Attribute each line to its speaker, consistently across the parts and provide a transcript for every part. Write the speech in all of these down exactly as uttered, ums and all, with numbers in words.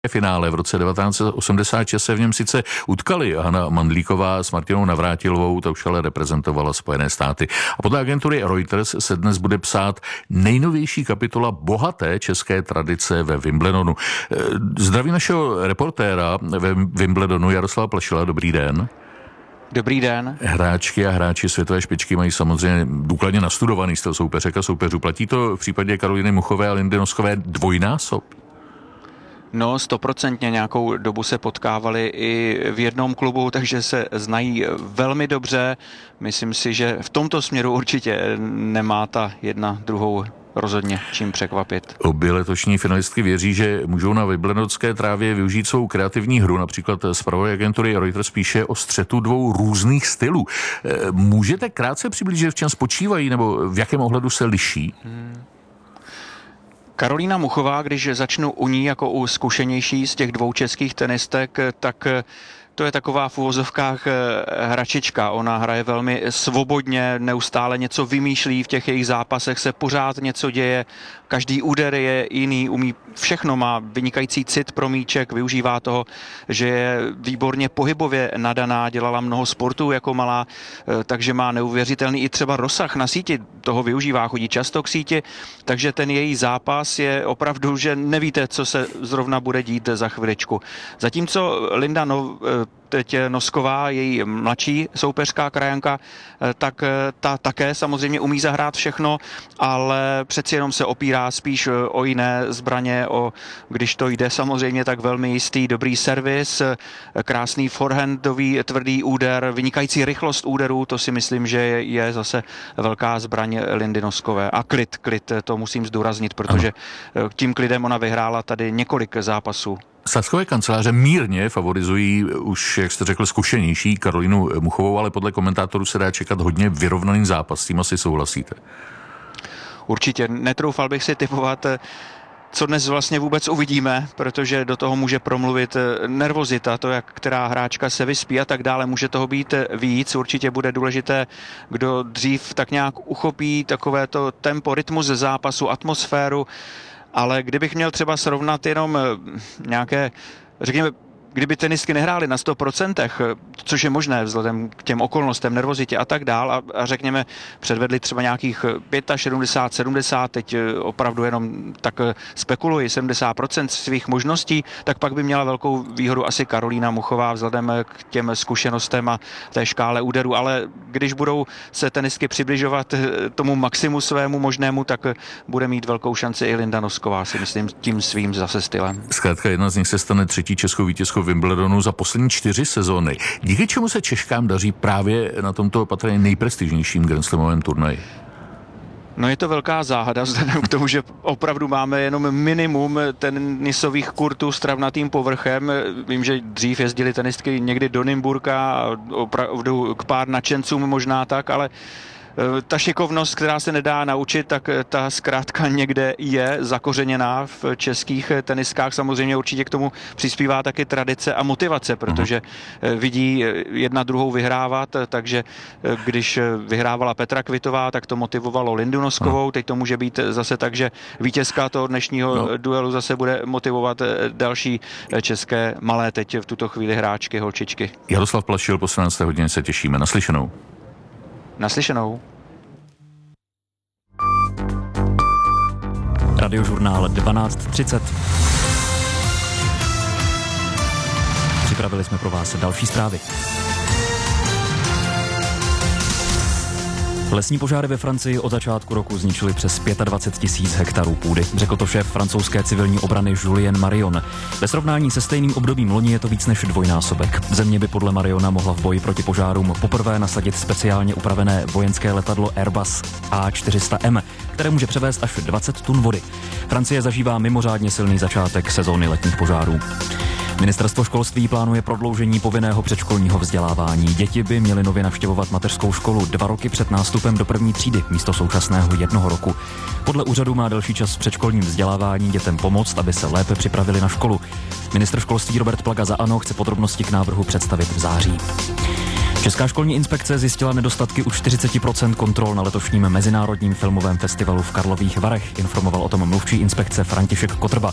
Speaker 1: finále v roce devatenáct set osmdesát šest se v něm sice utkali Hana Mandlíková s Martinou Navrátilovou, ta už ale reprezentovala Spojené státy. A podle agentury Reuters se dnes bude psát nejnovější kapitola bohaté české tradice ve Wimbledonu. Zdraví našeho reportéra ve Wimbledonu Jaroslava Plašila, dobrý den.
Speaker 2: Dobrý den.
Speaker 1: Hráčky a hráči světové špičky mají samozřejmě důkladně nastudovaný styl soupeřek a soupeřů. Platí to v případě Karolíny Muchové a Lindy Noskové dvojnásob?
Speaker 2: No, stoprocentně nějakou dobu se potkávali i v jednom klubu, takže se znají velmi dobře. Myslím si, že v tomto směru určitě nemá ta jedna druhou rozhodně čím překvapit.
Speaker 1: Obě letošní finalistky věří, že můžou na wimbledonské trávě využít svou kreativní hru. Například zpravodaj agentury Reuters píše o střetu dvou různých stylů. Můžete krátce přiblížit, v čem spočívají, nebo v jakém ohledu se liší? Hmm.
Speaker 2: Karolína Muchová, když začnu u ní jako u zkušenější z těch dvou českých tenistek, tak to je taková v uvozovkách hračička. Ona hraje velmi svobodně, neustále něco vymýšlí, v těch jejich zápasech se pořád něco děje, každý úder je jiný, umí všechno, má vynikající cit pro míček, využívá toho, že je výborně pohybově nadaná, dělala mnoho sportů jako malá, takže má neuvěřitelný i třeba rozsah na síti, toho využívá, chodí často k síti, takže ten její zápas je opravdu, že nevíte, co se zrovna bude dít za chviličku. Zatímco Linda no, teď Nosková, její mladší soupeřka, krajanka, tak ta také samozřejmě umí zahrát všechno, ale přeci jenom se opírá spíš o jiné zbraně, o, když to jde samozřejmě, tak velmi jistý, dobrý servis, krásný forehandový tvrdý úder, vynikající rychlost úderů, to si myslím, že je zase velká zbraň Lindy Noskové. A klid, klid, to musím zdůraznit, protože tím klidem ona vyhrála tady několik zápasů.
Speaker 1: Sázkové kanceláře mírně favorizují už, jak jste řekl, zkušenější Karolínu Muchovou, ale podle komentátorů se dá čekat hodně vyrovnaný zápas. S tím asi souhlasíte?
Speaker 2: Určitě. Netroufal bych si typovat, co dnes vlastně vůbec uvidíme, protože do toho může promluvit nervozita, to, jak která hráčka se vyspí a tak dále. Může toho být víc. Určitě bude důležité, kdo dřív tak nějak uchopí takovéto tempo, rytmus zápasu, atmosféru. Ale kdybych měl třeba srovnat jenom nějaké, řekněme, kdyby tenistky nehrály na sto procent, což je možné vzhledem k těm okolnostem, nervozitě a tak dál, a, a řekněme, předvedli třeba nějakých šedesát pět, sedmdesát, teď opravdu jenom tak spekuluji, sedmdesát procent svých možností, tak pak by měla velkou výhodu asi Karolína Muchová vzhledem k těm zkušenostem a té škále úderů, ale když budou se tenistky přibližovat tomu maximu svému možnému, tak bude mít velkou šanci i Linda Nosková, si myslím, tím svým zase stylem.
Speaker 1: Zkrátka jedna z nich se stane třetí českou vítězkou Wimbledonu za poslední čtyři sezóny. Díky čemu se Češkám daří právě na tomto patrně nejprestižnějším Grand Slamovém turnaji?
Speaker 2: No, je to velká záhada vzhledem k tomu, že opravdu máme jenom minimum tenisových kurtů s travnatým povrchem. Vím, že dřív jezdili tenistky někdy do Nymburka a opravdu k pár nadšencům možná tak, ale ta šikovnost, která se nedá naučit, tak ta zkrátka někde je zakořeněná v českých teniskách. Samozřejmě určitě k tomu přispívá taky tradice a motivace, protože vidí jedna druhou vyhrávat, takže když vyhrávala Petra Kvitová, tak to motivovalo Lindu Noskovou. Teď to může být zase tak, že vítězka toho dnešního no. duelu zase bude motivovat další české malé teď v tuto chvíli hráčky, holčičky.
Speaker 1: Jaroslav Plašil, po sedmnácté hodině se těšíme. Naslyšenou.
Speaker 2: Naslyšenou.
Speaker 3: Radiožurnál dvanáct třicet. Připravili jsme pro vás další zprávy. Lesní požáry ve Francii od začátku roku zničily přes dvacet pět tisíc hektarů půdy. Řekl to šéf francouzské civilní obrany Julien Marion. Ve srovnání se stejným obdobím loni je to víc než dvojnásobek. Země by podle Mariona mohla v boji proti požárům poprvé nasadit speciálně upravené vojenské letadlo Airbus A čtyři sta M, které může převést až dvacet tun vody. Francie zažívá mimořádně silný začátek sezóny letních požárů. Ministerstvo školství plánuje prodloužení povinného předškolního vzdělávání. Děti by měly nově navštěvovat mateřskou školu dva roky před nástupem do první třídy místo současného jednoho roku. Podle úřadu má delší čas v předškolním vzdělávání dětem pomoct, aby se lépe připravili na školu. Ministr školství Robert Plaga za ANO chce podrobnosti k návrhu představit v září. Česká školní inspekce zjistila nedostatky u čtyřicet procent kontrol na letošním Mezinárodním filmovém festivalu v Karlových Varech, informoval o tom mluvčí inspekce František Kotrba.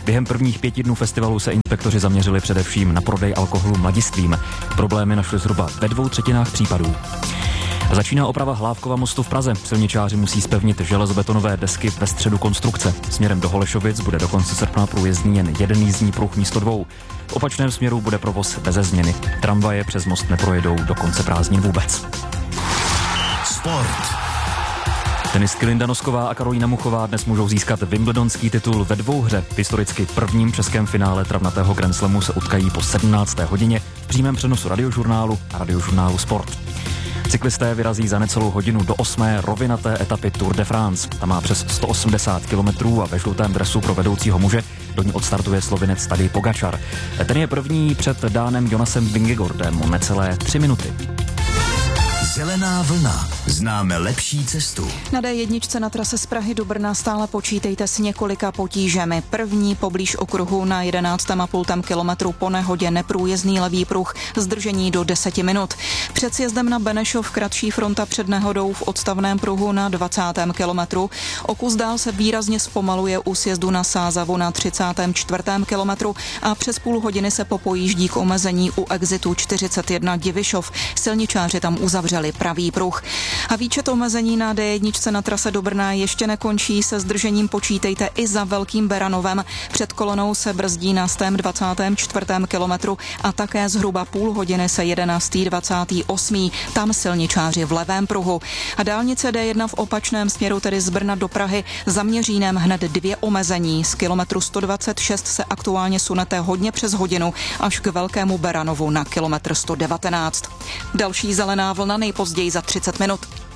Speaker 3: Během prvních pěti dnů festivalu se inspektoři zaměřili především na prodej alkoholu mladistvím. Problémy našli zhruba ve dvou třetinách případů. Začíná oprava Hlávkova mostu v Praze. Silničáři musí zpevnit železobetonové desky ve středu konstrukce. Směrem do Holešovic bude do konce srpna průjezdný jen jeden jízdní pruh místo dvou. V opačném směru bude provoz beze změny. Tramvaje přes most neprojedou do konce prázdnin vůbec.
Speaker 4: Sport.
Speaker 3: Tenistky Linda Nosková a Karolína Muchová dnes můžou získat wimbledonský titul ve dvouhře. V historicky prvním českém finále travnatého Grand Slamu se utkají po sedmnácté hodině v přímém přenosu Radiožurnálu a Radiožurnálu Sport. Cyklisté vyrazí za necelou hodinu do osmé rovinaté etapy Tour de France. Ta má přes sto osmdesát kilometrů a ve žlutém dresu pro vedoucího muže do ní odstartuje Slovinec Tadej Pogačar. Ten je první před Dánem Jonasem Vingegaardem o necelé tři minuty.
Speaker 4: Zelená vlna. Známe lepší cestu.
Speaker 5: Na dé jedna na trase z Prahy do Brna stále počítejte s několika potížemi. První poblíž okruhu na jedenáct a půl kilometru po nehodě neprůjezdný levý pruh, zdržení do deseti minut. Před sjezdem na Benešov kratší fronta před nehodou v odstavném pruhu na dvacátém kilometru. O kus dál se výrazně zpomaluje u sjezdu na Sázavu na třicátém čtvrtém kilometru a přes půl hodiny se popojíždí k omezení u exitu čtyřicet jedna Divišov. Silničáři tam uzavřeli pravý pruh. A výčet omezení na dé jedna na trase do Brna ještě nekončí, se zdržením počítejte i za Velkým Beranovem. Před kolonou se brzdí na stém dvacátém čtvrtém kilometru a také zhruba půl hodiny se jedenáctý dvacátý osmý Tam silničáři v levém pruhu. A dálnice dé jedna v opačném směru, tedy z Brna do Prahy, za Měřínem hned dvě omezení. Z kilometru sto dvacet šest se aktuálně sunete hodně přes hodinu až k Velkému Beranovu na kilometr sto devatenáct. Další zelená vlna nejpozději za třicet minut.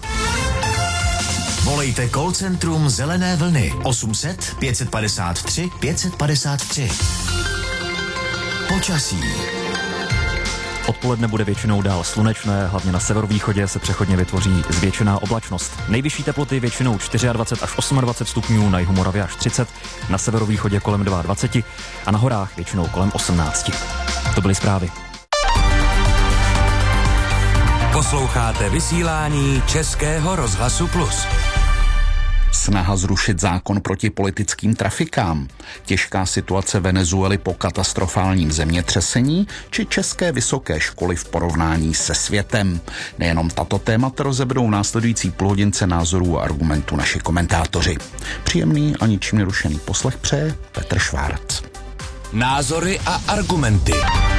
Speaker 4: Volejte call centrum Zelené vlny osm set pět padesát tři pět padesát tři. Počasí.
Speaker 3: Odpoledne bude většinou dál slunečné, hlavně na severovýchodě se přechodně vytvoří zvětšená oblačnost. Nejvyšší teploty většinou dvacet čtyři až dvacet osm stupňů, na jihu Moravě až třicet, na severovýchodě kolem dvacet dva a na horách většinou kolem osmnáct. To byly zprávy.
Speaker 6: Posloucháte vysílání Českého rozhlasu Plus.
Speaker 7: Snaha zrušit zákon proti politickým trafikám, těžká situace Venezuely po katastrofálním zemětřesení či české vysoké školy v porovnání se světem. Nejenom tato témata rozebudou následující půlhodince názorů a argumentů naši komentátoři. Příjemný a ničím nerušený poslech přeje Petr Švárc.
Speaker 6: Názory a argumenty.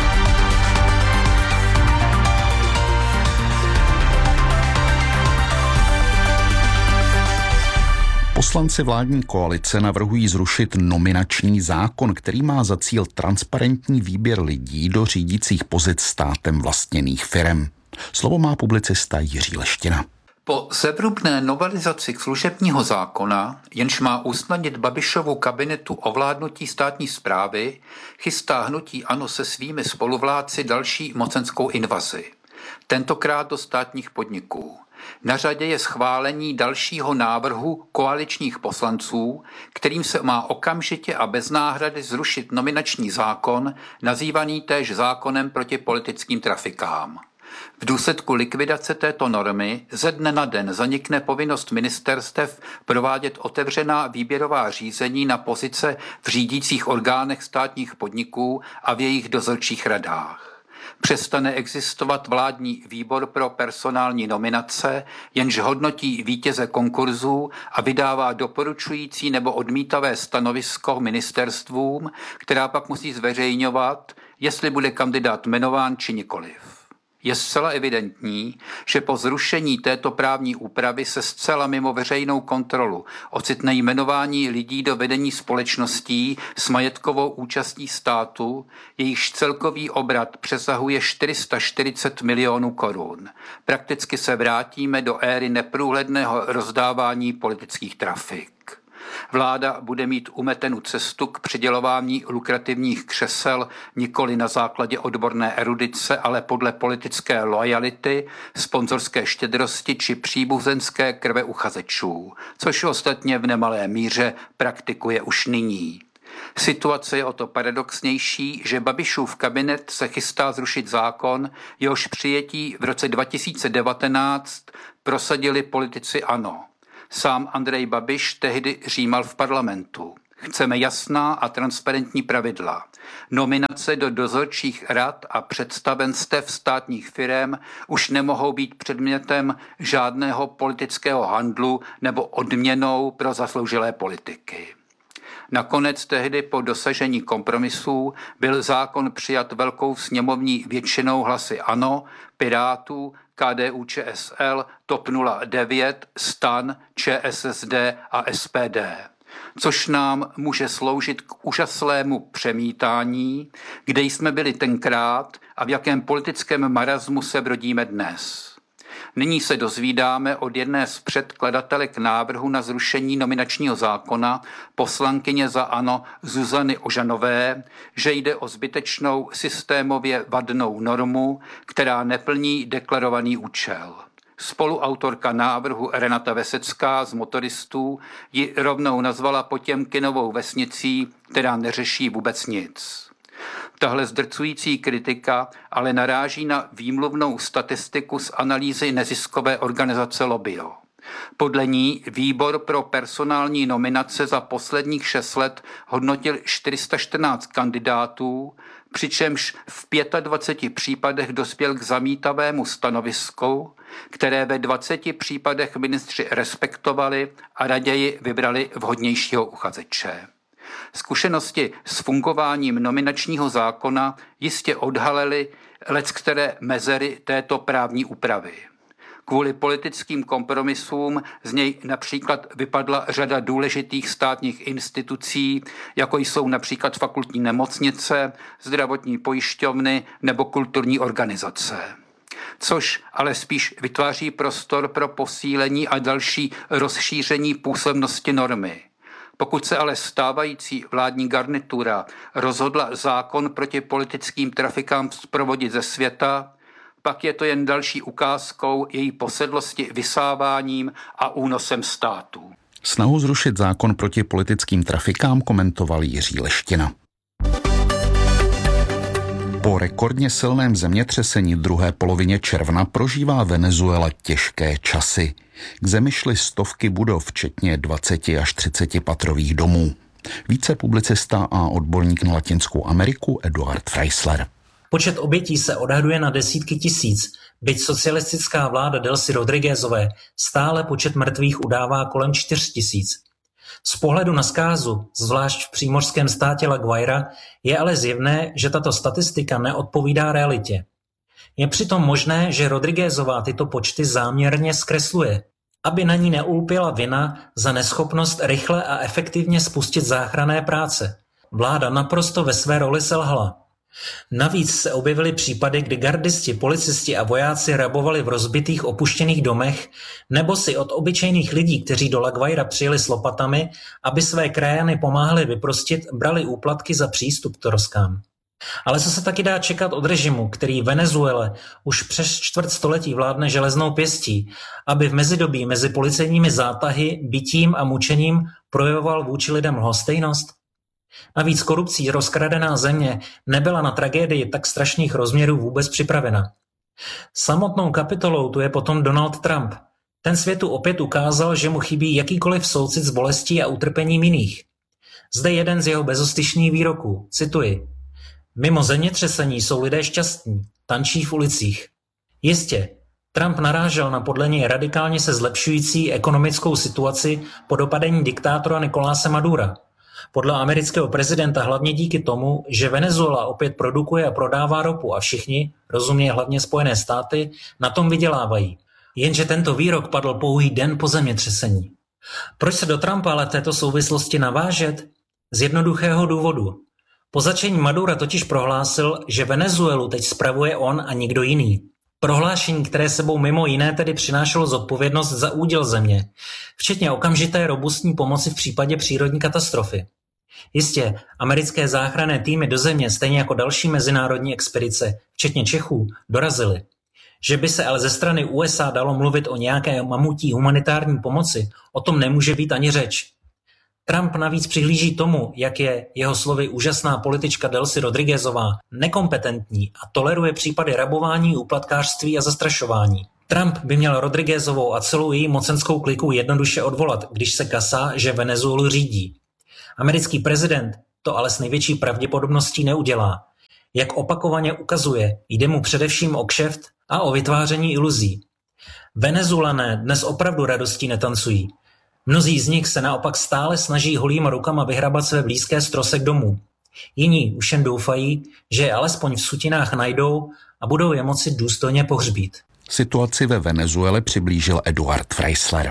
Speaker 7: Poslanci vládní koalice navrhují zrušit nominační zákon, který má za cíl transparentní výběr lidí do řídících pozic státem vlastněných firem. Slovo má publicista Jiří Leština.
Speaker 8: Po zevrubné novelizaci služebního zákona, jenž má usnadnit Babišovu kabinetu ovládnutí státní správy, chystá hnutí ANO se svými spoluvládci další mocenskou invazi. Tentokrát do státních podniků. Na řadě je schválení dalšího návrhu koaličních poslanců, kterým se má okamžitě a bez náhrady zrušit nominační zákon, nazývaný též zákonem proti politickým trafikám. V důsledku likvidace této normy ze dne na den zanikne povinnost ministerstev provádět otevřená výběrová řízení na pozice v řídících orgánech státních podniků a v jejich dozorčích radách. Přestane existovat vládní výbor pro personální nominace, jenž hodnotí vítěze konkurzů a vydává doporučující nebo odmítavé stanovisko ministerstvům, která pak musí zveřejňovat, jestli bude kandidát jmenován či nikoliv. Je zcela evidentní, že po zrušení této právní úpravy se zcela mimo veřejnou kontrolu ocitne jmenování lidí do vedení společností s majetkovou účastí státu, jejichž celkový obrat přesahuje čtyři sta čtyřicet milionů korun. Prakticky se vrátíme do éry neprůhledného rozdávání politických trafik. Vláda bude mít umetenu cestu k přidělování lukrativních křesel nikoli na základě odborné erudice, ale podle politické loajality, sponzorské štědrosti či příbuzenské krve uchazečů, což ostatně v nemalé míře praktikuje už nyní. Situace je o to paradoxnější, že Babišův kabinet se chystá zrušit zákon, jehož přijetí v roce dva tisíce devatenáct prosadili politici ANO. Sám Andrej Babiš tehdy římal v parlamentu. Chceme jasná a transparentní pravidla. Nominace do dozorčích rad a představenstev státních firem už nemohou být předmětem žádného politického handlu nebo odměnou pro zasloužilé politiky. Nakonec tehdy po dosažení kompromisů byl zákon přijat velkou sněmovní většinou hlasy ANO, Pirátů, K D U Č S L, T O P nula devět, STAN, Č S S D a S P D. Což nám může sloužit k úžaslému přemítání, kde jsme byli tenkrát a v jakém politickém marazmu se brodíme dnes. Nyní se dozvídáme od jedné z předkladatelek návrhu na zrušení nominačního zákona, poslankyně za ANO Zuzany Ožanové, že jde o zbytečnou systémově vadnou normu, která neplní deklarovaný účel. Spoluautorka návrhu Renata Vesecká z motoristů ji rovnou nazvala Potěmkinovou vesnicí, která neřeší vůbec nic. Tahle zdrcující kritika ale naráží na výmluvnou statistiku z analýzy neziskové organizace Lobbio. Podle ní výbor pro personální nominace za posledních šest let hodnotil čtyři sta čtrnáct kandidátů, přičemž v dvaceti pěti případech dospěl k zamítavému stanovisku, které ve dvaceti případech ministři respektovali a raději vybrali vhodnějšího uchazeče. Zkušenosti s fungováním nominačního zákona jistě odhalily leckteré mezery této právní úpravy. Kvůli politickým kompromisům z něj například vypadla řada důležitých státních institucí, jako jsou například fakultní nemocnice, zdravotní pojišťovny nebo kulturní organizace. Což ale spíš vytváří prostor pro posílení a další rozšíření působnosti normy. Pokud se ale stávající vládní garnitura rozhodla zákon proti politickým trafikám zprovodit ze světa, pak je to jen další ukázkou její posedlosti vysáváním a únosem státu.
Speaker 7: Snahu zrušit zákon proti politickým trafikám komentoval Jiří Leština. Po rekordně silném zemětřesení v druhé polovině června prožívá Venezuela těžké časy. K zemi šly stovky budov, včetně dvaceti až třiceti patrových domů. Více publicista a odborník na Latinskou Ameriku Eduard Freisler.
Speaker 9: Počet obětí se odhaduje na desítky tisíc, byť socialistická vláda Delcy Rodriguezové stále počet mrtvých udává kolem čtyř tisíc. Z pohledu na zkázu, zvlášť v přímořském státě La Guaira, je ale zjevné, že tato statistika neodpovídá realitě. Je přitom možné, že Rodriguezová tyto počty záměrně zkresluje, aby na ní neulpěla vina za neschopnost rychle a efektivně spustit záchranné práce. Vláda naprosto ve své roli selhala. Navíc se objevily případy, kdy gardisti, policisti a vojáci rabovali v rozbitých opuštěných domech nebo si od obyčejných lidí, kteří do La Guaira přijeli s lopatami, aby své krajany pomáhali vyprostit, brali úplatky za přístup k troskám. Ale co se taky dá čekat od režimu, který Venezuele už přes čtvrt století vládne železnou pěstí, aby v mezidobí mezi policejními zátahy, bitím a mučením projevoval vůči lidem lhostejnost? Navíc korupcí rozkradená země nebyla na tragédii tak strašných rozměrů vůbec připravena. Samotnou kapitolou tu je potom Donald Trump. Ten světu opět ukázal, že mu chybí jakýkoliv soucit s bolestí a utrpením jiných. Zde jeden z jeho bezostyšných výroků, cituji: Mimo zemětřesení jsou lidé šťastní, tančí v ulicích. Jistě, Trump narážel na podle něj radikálně se zlepšující ekonomickou situaci po dopadení diktátora Nicoláse Madura. Podle amerického prezidenta hlavně díky tomu, že Venezuela opět produkuje a prodává ropu a všichni, rozuměj hlavně Spojené státy, na tom vydělávají. Jenže tento výrok padl pouhý den po zemětřesení. Proč se do Trumpa ale v této souvislosti navážet? Z jednoduchého důvodu. Po začení Madura totiž prohlásil, že Venezuelu teď spravuje on a nikdo jiný. Prohlášení, které sebou mimo jiné tedy přinášelo zodpovědnost za úděl země, včetně okamžité robustní pomoci v případě přírodní katastrofy. Jistě, americké záchranné týmy do země, stejně jako další mezinárodní expedice, včetně Čechů, dorazily. Že by se ale ze strany U S A dalo mluvit o nějaké mamutí humanitární pomoci, o tom nemůže být ani řeč. Trump navíc přihlíží tomu, jak je jeho slovy úžasná politička Delcy Rodriguezová nekompetentní a toleruje případy rabování, úplatkářství a zastrašování. Trump by měl Rodriguezovou a celou její mocenskou kliku jednoduše odvolat, když se kasá, že Venezuelu řídí. Americký prezident to ale s největší pravděpodobností neudělá. Jak opakovaně ukazuje, jde mu především o kšeft a o vytváření iluzí. Venezuelané dnes opravdu radostí netancují. Mnozí z nich se naopak stále snaží holýma rukama vyhrabat své blízké z trosek domů. Jiní už jen doufají, že je alespoň v sutinách najdou a budou je moci důstojně pohřbít.
Speaker 7: Situaci ve Venezuele přiblížil Eduard Freisler.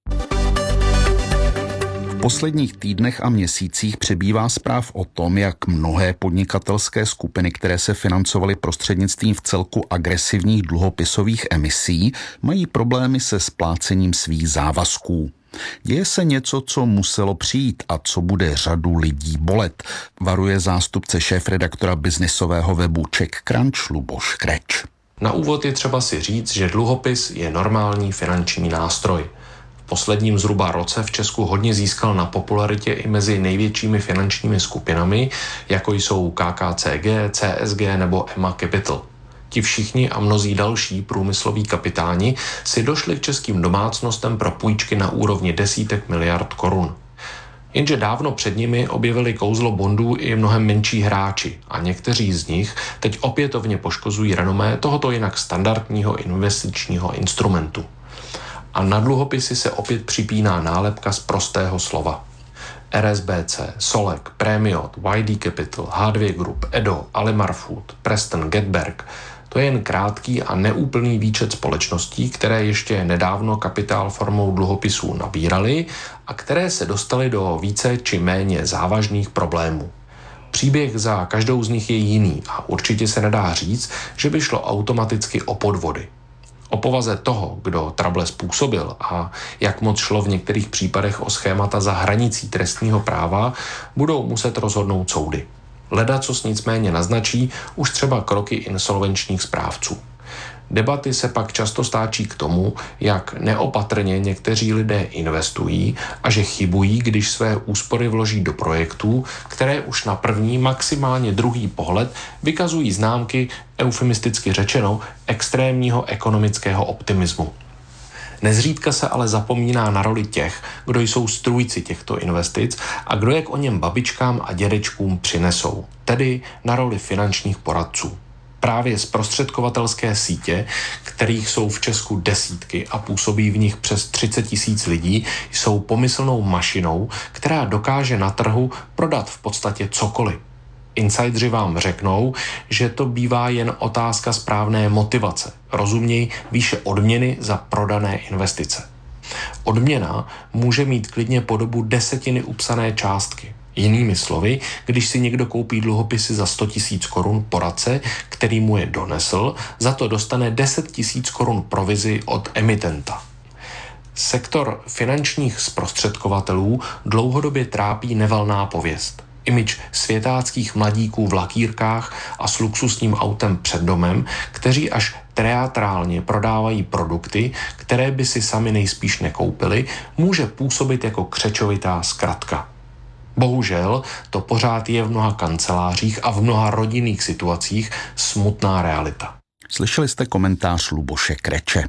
Speaker 7: V posledních týdnech a měsících přibývá zpráv o tom, jak mnohé podnikatelské skupiny, které se financovaly prostřednictvím vcelku agresivních dluhopisových emisí, mají problémy se splácením svých závazků. Děje se něco, co muselo přijít a co bude řadu lidí bolet, varuje zástupce šéfredaktora biznisového webu CzechCrunch Luboš Kreč.
Speaker 10: Na úvod je třeba si říct, že dluhopis je normální finanční nástroj. V posledním zhruba roce v Česku hodně získal na popularitě i mezi největšími finančními skupinami, jako jsou K K C G, C S G nebo E M A Capital. Ti všichni a mnozí další průmysloví kapitáni si došli k českým domácnostem pro půjčky na úrovni desítek miliard korun. Jenže dávno před nimi objevili kouzlo bondů i mnohem menší hráči a někteří z nich teď opětovně poškozují renomé tohoto jinak standardního investičního instrumentu. A na dluhopisy se opět připíná nálepka z prostého slova. R S B C, Solek, Premiot, Y D Capital, H dvě Group, Edo, Alimar Food, Preston, Getberg. To je jen krátký a neúplný výčet společností, které ještě nedávno kapitál formou dluhopisů nabíraly a které se dostaly do více či méně závažných problémů. Příběh za každou z nich je jiný a určitě se nedá říct, že by šlo automaticky o podvody. O povaze toho, kdo trable způsobil a jak moc šlo v některých případech o schémata za hranicí trestního práva, budou muset rozhodnout soudy. Ledacos nicméně naznačí už třeba kroky insolvenčních správců. Debaty se pak často stáčí k tomu, jak neopatrně někteří lidé investují a že chybují, když své úspory vloží do projektů, které už na první, maximálně druhý pohled vykazují známky, eufemisticky řečeno, extrémního ekonomického optimismu. Nezřídka se ale zapomíná na roli těch, kdo jsou strůjci těchto investic a kdo je k o něm babičkám a dědečkům přinesou, tedy na roli finančních poradců. Právě zprostředkovatelské sítě, kterých jsou v Česku desítky a působí v nich přes třicet tisíc lidí, jsou pomyslnou mašinou, která dokáže na trhu prodat v podstatě cokoliv. Insidři vám řeknou, že to bývá jen otázka správné motivace, rozuměj výše odměny za prodané investice. Odměna může mít klidně podobu desetiny upsané částky. Jinými slovy, když si někdo koupí dluhopisy za sto tisíc korun poradce, který mu je donesl, za to dostane deset tisíc korun provizi od emitenta. Sektor finančních zprostředkovatelů dlouhodobě trápí nevalná pověst. Image světáckých mladíků v lakýrkách a s luxusním autem před domem, kteří až teatrálně prodávají produkty, které by si sami nejspíš nekoupili, může působit jako křečovitá zkratka. Bohužel to pořád je v mnoha kancelářích a v mnoha rodinných situacích smutná realita.
Speaker 7: Slyšeli jste komentář Luboše Kreče.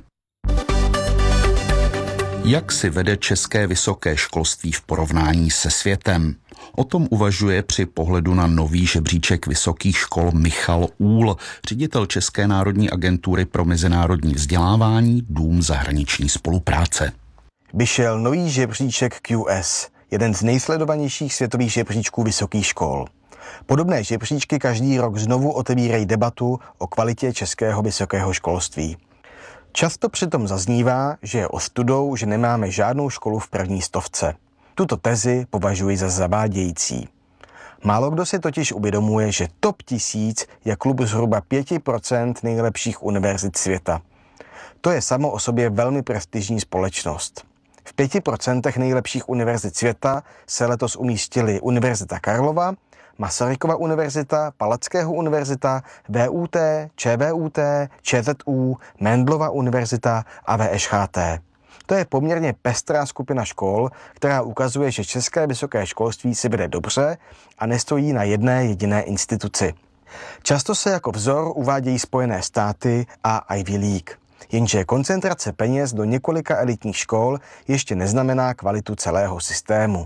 Speaker 7: Jak si vede české vysoké školství v porovnání se světem? O tom uvažuje při pohledu na nový žebříček vysokých škol Michal Úhl, ředitel České národní agentury pro mezinárodní vzdělávání, Dům zahraniční spolupráce.
Speaker 11: Vyšel nový žebříček Q S, jeden z nejsledovanějších světových žebříčků vysokých škol. Podobné žebříčky každý rok znovu otevírají debatu o kvalitě českého vysokého školství. Často přitom zaznívá, že je ostudou, že nemáme žádnou školu v první stovce. Tuto tezi považuji za zavádějící. Málo kdo si totiž uvědomuje, že top tisíc je klub zhruba pět procent nejlepších univerzit světa. To je samo o sobě velmi prestižní společnost. V pěti procentech nejlepších univerzit světa se letos umístily Univerzita Karlova, Masarykova univerzita, Palackého univerzita, V U T, Č V U T, Č Z U, Mendelova univerzita a V Š H T. To je poměrně pestrá skupina škol, která ukazuje, že české vysoké školství si vede dobře a nestojí na jedné jediné instituci. Často se jako vzor uvádějí Spojené státy a Ivy League. Jenže koncentrace peněz do několika elitních škol ještě neznamená kvalitu celého systému.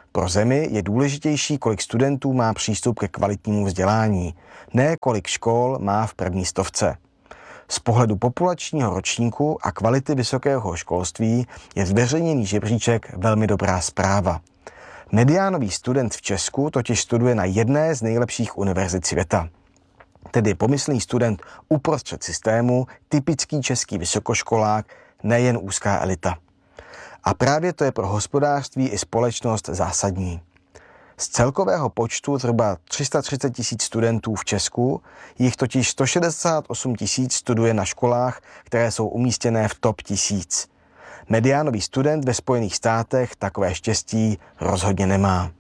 Speaker 11: Pro zemi je důležitější, kolik studentů má přístup ke kvalitnímu vzdělání, ne kolik škol má v první stovce. Z pohledu populačního ročníku a kvality vysokého školství je zveřejněný žebříček velmi dobrá zpráva. Mediánový student v Česku totiž studuje na jedné z nejlepších univerzit světa. Tedy pomyslný student uprostřed systému, typický český vysokoškolák, nejen úzká elita. A právě to je pro hospodářství i společnost zásadní. Z celkového počtu zhruba tři sta třicet tisíc studentů v Česku jich totiž sto šedesát osm tisíc studuje na školách, které jsou umístěné v top tisíc. Mediánový student ve Spojených státech takové štěstí rozhodně nemá.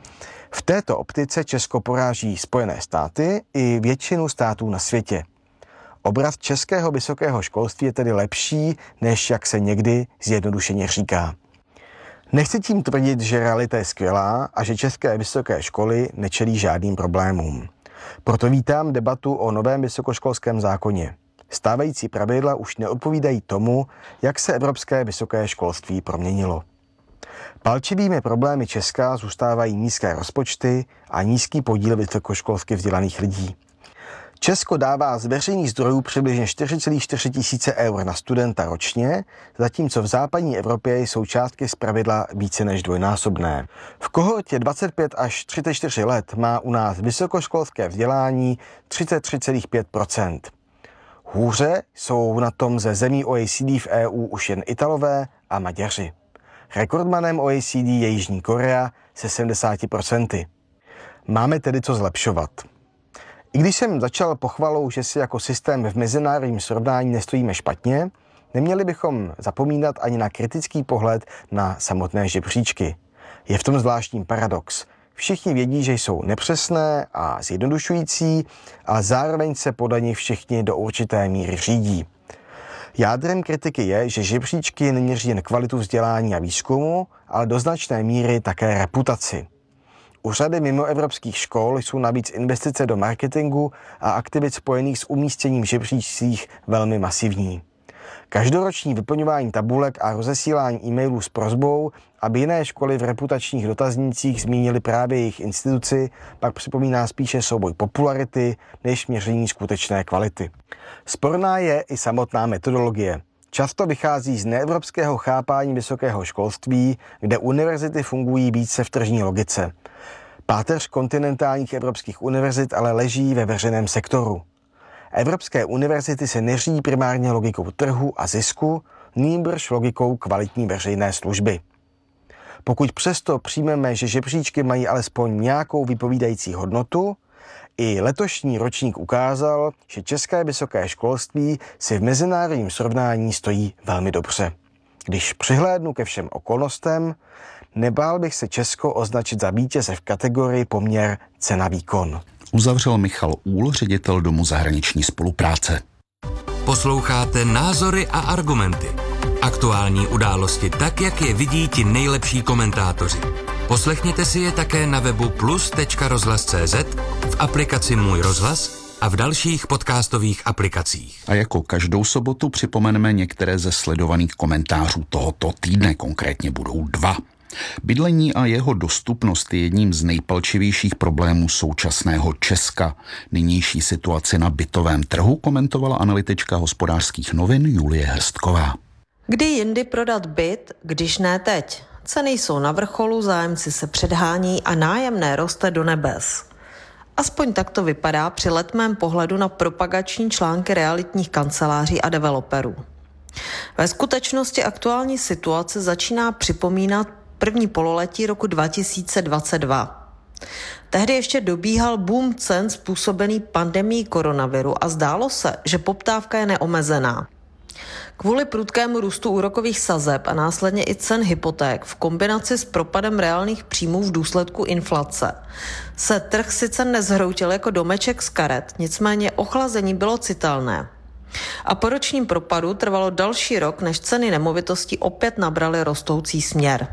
Speaker 11: V této optice Česko poráží Spojené státy i většinu států na světě. Obraz českého vysokého školství je tedy lepší, než jak se někdy zjednodušeně říká. Nechci tím tvrdit, že realita je skvělá a že české vysoké školy nečelí žádným problémům. Proto vítám debatu o novém vysokoškolském zákoně. Stávající pravidla už neodpovídají tomu, jak se evropské vysoké školství proměnilo. Palčivými problémy Česka zůstávají nízké rozpočty a nízký podíl vysokoškolsky vzdělaných lidí. Česko dává z veřejných zdrojů přibližně čtyři celé čtyři tisíce eur na studenta ročně, zatímco v západní Evropě jsou částky zpravidla více než dvojnásobné. V kohortě dvacet pět až třicet čtyři let má u nás vysokoškolské vzdělání třicet tři celá pět procenta. Hůře jsou na tom ze zemí O E C D v E U už jen Italové a Maďaři. Rekordmanem O E C D je Jižní Korea se sedmdesát procent. Máme tedy co zlepšovat. I když jsem začal pochvalou, že si jako systém v mezinárodním srovnání nestojíme špatně, neměli bychom zapomínat ani na kritický pohled na samotné žebříčky. Je v tom zvláštní paradox. Všichni vědí, že jsou nepřesné a zjednodušující, ale zároveň se podle nich všichni do určité míry řídí. Jádrem kritiky je, že žebříčky neměří jen kvalitu vzdělání a výzkumu, ale do značné míry také reputaci. U řady mimoevropských škol jsou navíc investice do marketingu a aktivit spojených s umístěním v žebříčcích velmi masivní. Každoroční vyplňování tabulek a rozesílání e-mailů s prosbou, aby jiné školy v reputačních dotaznících zmínily právě jejich instituci, pak připomíná spíše souboj popularity než měření skutečné kvality. Sporná je i samotná metodologie. Často vychází z neevropského chápání vysokého školství, kde univerzity fungují více v tržní logice. Páteř kontinentálních evropských univerzit ale leží ve veřejném sektoru. Evropské univerzity se neřídí primárně logikou trhu a zisku, nýbrž logikou kvalitní veřejné služby. Pokud přesto přijmeme, že žebříčky mají alespoň nějakou vypovídající hodnotu, i letošní ročník ukázal, že české vysoké školství si v mezinárodním srovnání stojí velmi dobře. Když přihlédnu ke všem okolnostem, nebál bych se Česko označit za vítěze v kategorii poměr cena-výkon.
Speaker 7: Uzavřel Michal Úl, ředitel Domu zahraniční spolupráce.
Speaker 6: Posloucháte Názory a argumenty. Aktuální události tak, jak je vidí ti nejlepší komentátoři. Poslechněte si je také na webu plus tečka rozhlas tečka cé zet, v aplikaci Můj rozhlas a v dalších podcastových aplikacích.
Speaker 7: A jako každou sobotu připomeneme některé ze sledovaných komentářů tohoto týdne, konkrétně budou dva. Bydlení a jeho dostupnost je jedním z nejpalčivějších problémů současného Česka. Nynější situaci na bytovém trhu komentovala analytička Hospodářských novin Julie Hrstková.
Speaker 12: Kdy jindy prodat byt, když ne teď? Ceny jsou na vrcholu, zájemci se předhání a nájemné roste do nebes. Aspoň tak to vypadá při letmém pohledu na propagační články realitních kanceláří a developerů. Ve skutečnosti aktuální situace začíná připomínat první pololetí roku dva tisíce dvacet dva. Tehdy ještě dobíhal boom cen způsobený pandemií koronaviru a zdálo se, že poptávka je neomezená. Kvůli prudkému růstu úrokových sazeb a následně i cen hypoték v kombinaci s propadem reálných příjmů v důsledku inflace se trh sice nezhroutil jako domeček z karet, nicméně ochlazení bylo citelné. A po ročním propadu trvalo další rok, než ceny nemovitostí opět nabraly rostoucí směr.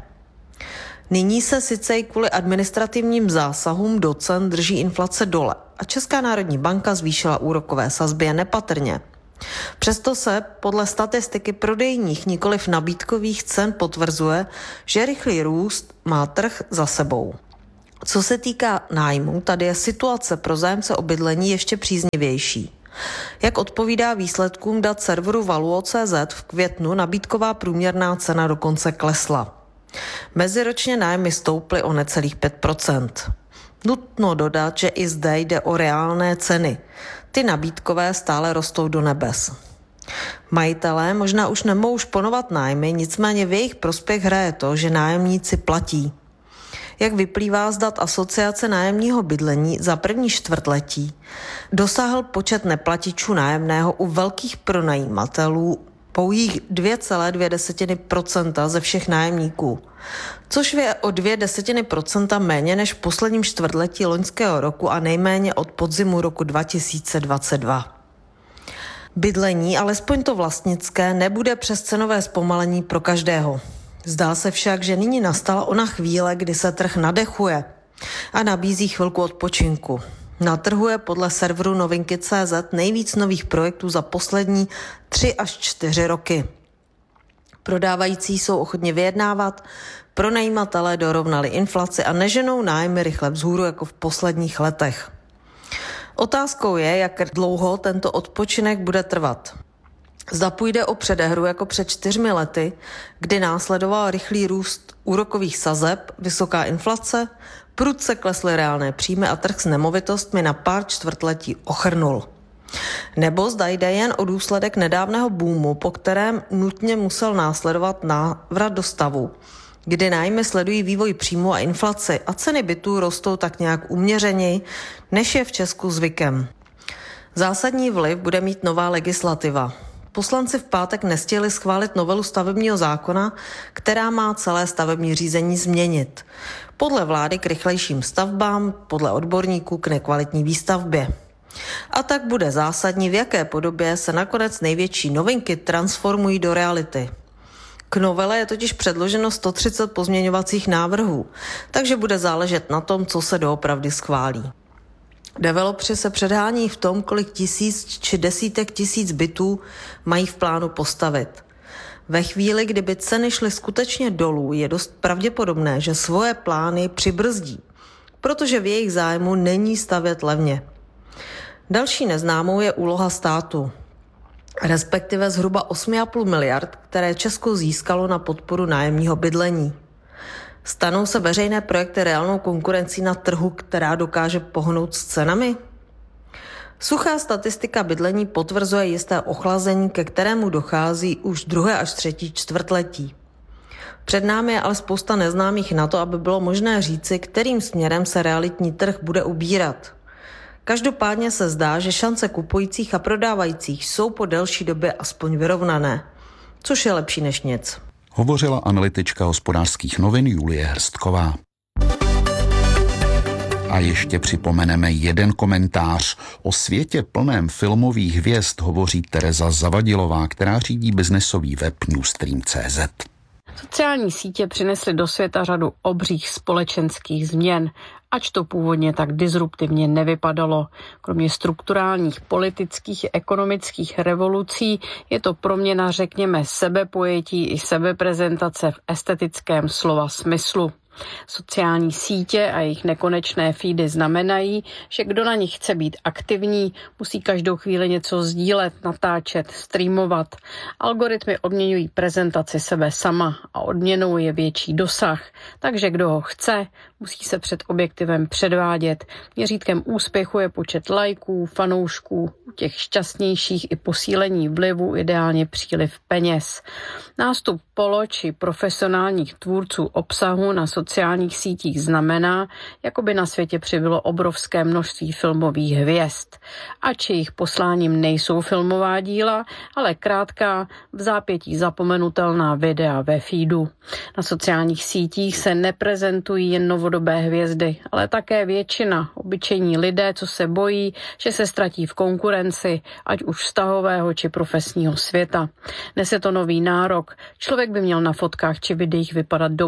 Speaker 12: Nyní se sice i kvůli administrativním zásahům do cen drží inflace dole a Česká národní banka zvýšila úrokové sazby jen nepatrně. Přesto se podle statistiky prodejních, nikoliv nabídkových cen potvrzuje, že rychlý růst má trh za sebou. Co se týká nájmu, tady je situace pro zájemce o bydlení ještě příznivější. Jak odpovídá výsledkům dat serveru Valuo tečka cé zet, v květnu nabídková průměrná cena dokonce klesla. Meziročně nájmy stouply o necelých pět procent. Nutno dodat, že i zde jde o reálné ceny. Ty nabídkové stále rostou do nebes. Majitelé možná už nemohou šponovat nájmy, nicméně v jejich prospěch hraje to, že nájemníci platí. Jak vyplývá z dat Asociace nájemního bydlení, za první čtvrtletí dosáhl počet neplatičů nájemného u velkých pronajímatelů pouhých dvě celé dvě procenta ze všech nájemníků, což je o dvě desetiny procenta méně než v posledním čtvrtletí loňského roku a nejméně od podzimu roku dva tisíce dvacet dva. Bydlení, alespoň to vlastnické, nebude přes cenové zpomalení pro každého. Zdá se však, že nyní nastala ona chvíle, kdy se trh nadechuje a nabízí chvilku odpočinku. Na trhu je podle serveru novinky tečka cé zet nejvíc nových projektů za poslední tři až čtyři roky. Prodávající jsou ochotni vyjednávat, pronajímatelé dorovnali inflaci a neženou nájmy rychle vzhůru jako v posledních letech. Otázkou je, jak dlouho tento odpočinek bude trvat. Zda půjde o předehru jako před čtyřmi lety, kdy následoval rychlý růst úrokových sazeb, vysoká inflace, prudce klesly reálné příjmy a trh s nemovitostmi na pár čtvrtletí ochrnul. Nebo zda jde jen o důsledek nedávného boomu, po kterém nutně musel následovat návrat do stavu, kdy nájmy sledují vývoj příjmu a inflaci a ceny bytů rostou tak nějak uměřeněji, než je v Česku zvykem. Zásadní vliv bude mít nová legislativa. Poslanci v pátek nestihli schválit novelu stavebního zákona, která má celé stavební řízení změnit. Podle vlády k rychlejším stavbám, podle odborníků k nekvalitní výstavbě. A tak bude zásadní, v jaké podobě se nakonec největší novinky transformují do reality. K novele je totiž předloženo sto třicet pozměňovacích návrhů, takže bude záležet na tom, co se doopravdy schválí. Developři se předhání v tom, kolik tisíc či desítek tisíc bytů mají v plánu postavit. Ve chvíli, kdyby ceny šly skutečně dolů, je dost pravděpodobné, že svoje plány přibrzdí, protože v jejich zájmu není stavět levně. Další neznámou je úloha státu, respektive zhruba osm celá pět miliard, které Česko získalo na podporu nájemního bydlení. Stanou se veřejné projekty reálnou konkurencí na trhu, která dokáže pohnout s cenami? Suchá statistika bydlení potvrzuje jisté ochlazení, ke kterému dochází už druhé až třetí čtvrtletí. Před námi je ale spousta neznámých na to, aby bylo možné říci, kterým směrem se realitní trh bude ubírat. Každopádně se zdá, že šance kupujících a prodávajících jsou po delší době aspoň vyrovnané, což je lepší než nic.
Speaker 7: Hovořila analytička Hospodářských novin Julie Hrstková. A ještě připomeneme jeden komentář. O světě plném filmových hvězd hovoří Tereza Zavadilová, která řídí biznesový web Newstream tečka cé zet.
Speaker 13: Sociální sítě přinesly do světa řadu obřích společenských změn, ač to původně tak disruptivně nevypadalo. Kromě strukturálních politických a ekonomických revolucí je to proměna, řekněme, sebepojetí i sebeprezentace v estetickém slova smyslu. Sociální sítě a jejich nekonečné feedy znamenají, že kdo na nich chce být aktivní, musí každou chvíli něco sdílet, natáčet, streamovat. Algoritmy odměňují prezentaci sebe sama a odměnou je větší dosah, takže kdo ho chce, musí se před objektivem předvádět. Měřítkem úspěchu je počet lajků, fanoušků, u těch šťastnějších i posílení vlivu, ideálně příliv peněz. Nástup polo či profesionálních tvůrců obsahu na sociálních sítích znamená, jako by na světě přibylo obrovské množství filmových hvězd. Ač jejich posláním nejsou filmová díla, ale krátká, v zápětí zapomenutelná videa ve feedu. Na sociálních sítích se neprezentují jen novodobé hvězdy, ale také většina, obyčejní lidé, co se bojí, že se ztratí v konkurenci, ať už vztahového či profesního světa. Dnes je to nový nárok. Člověk by měl na fotkách či videích vypadat dobře.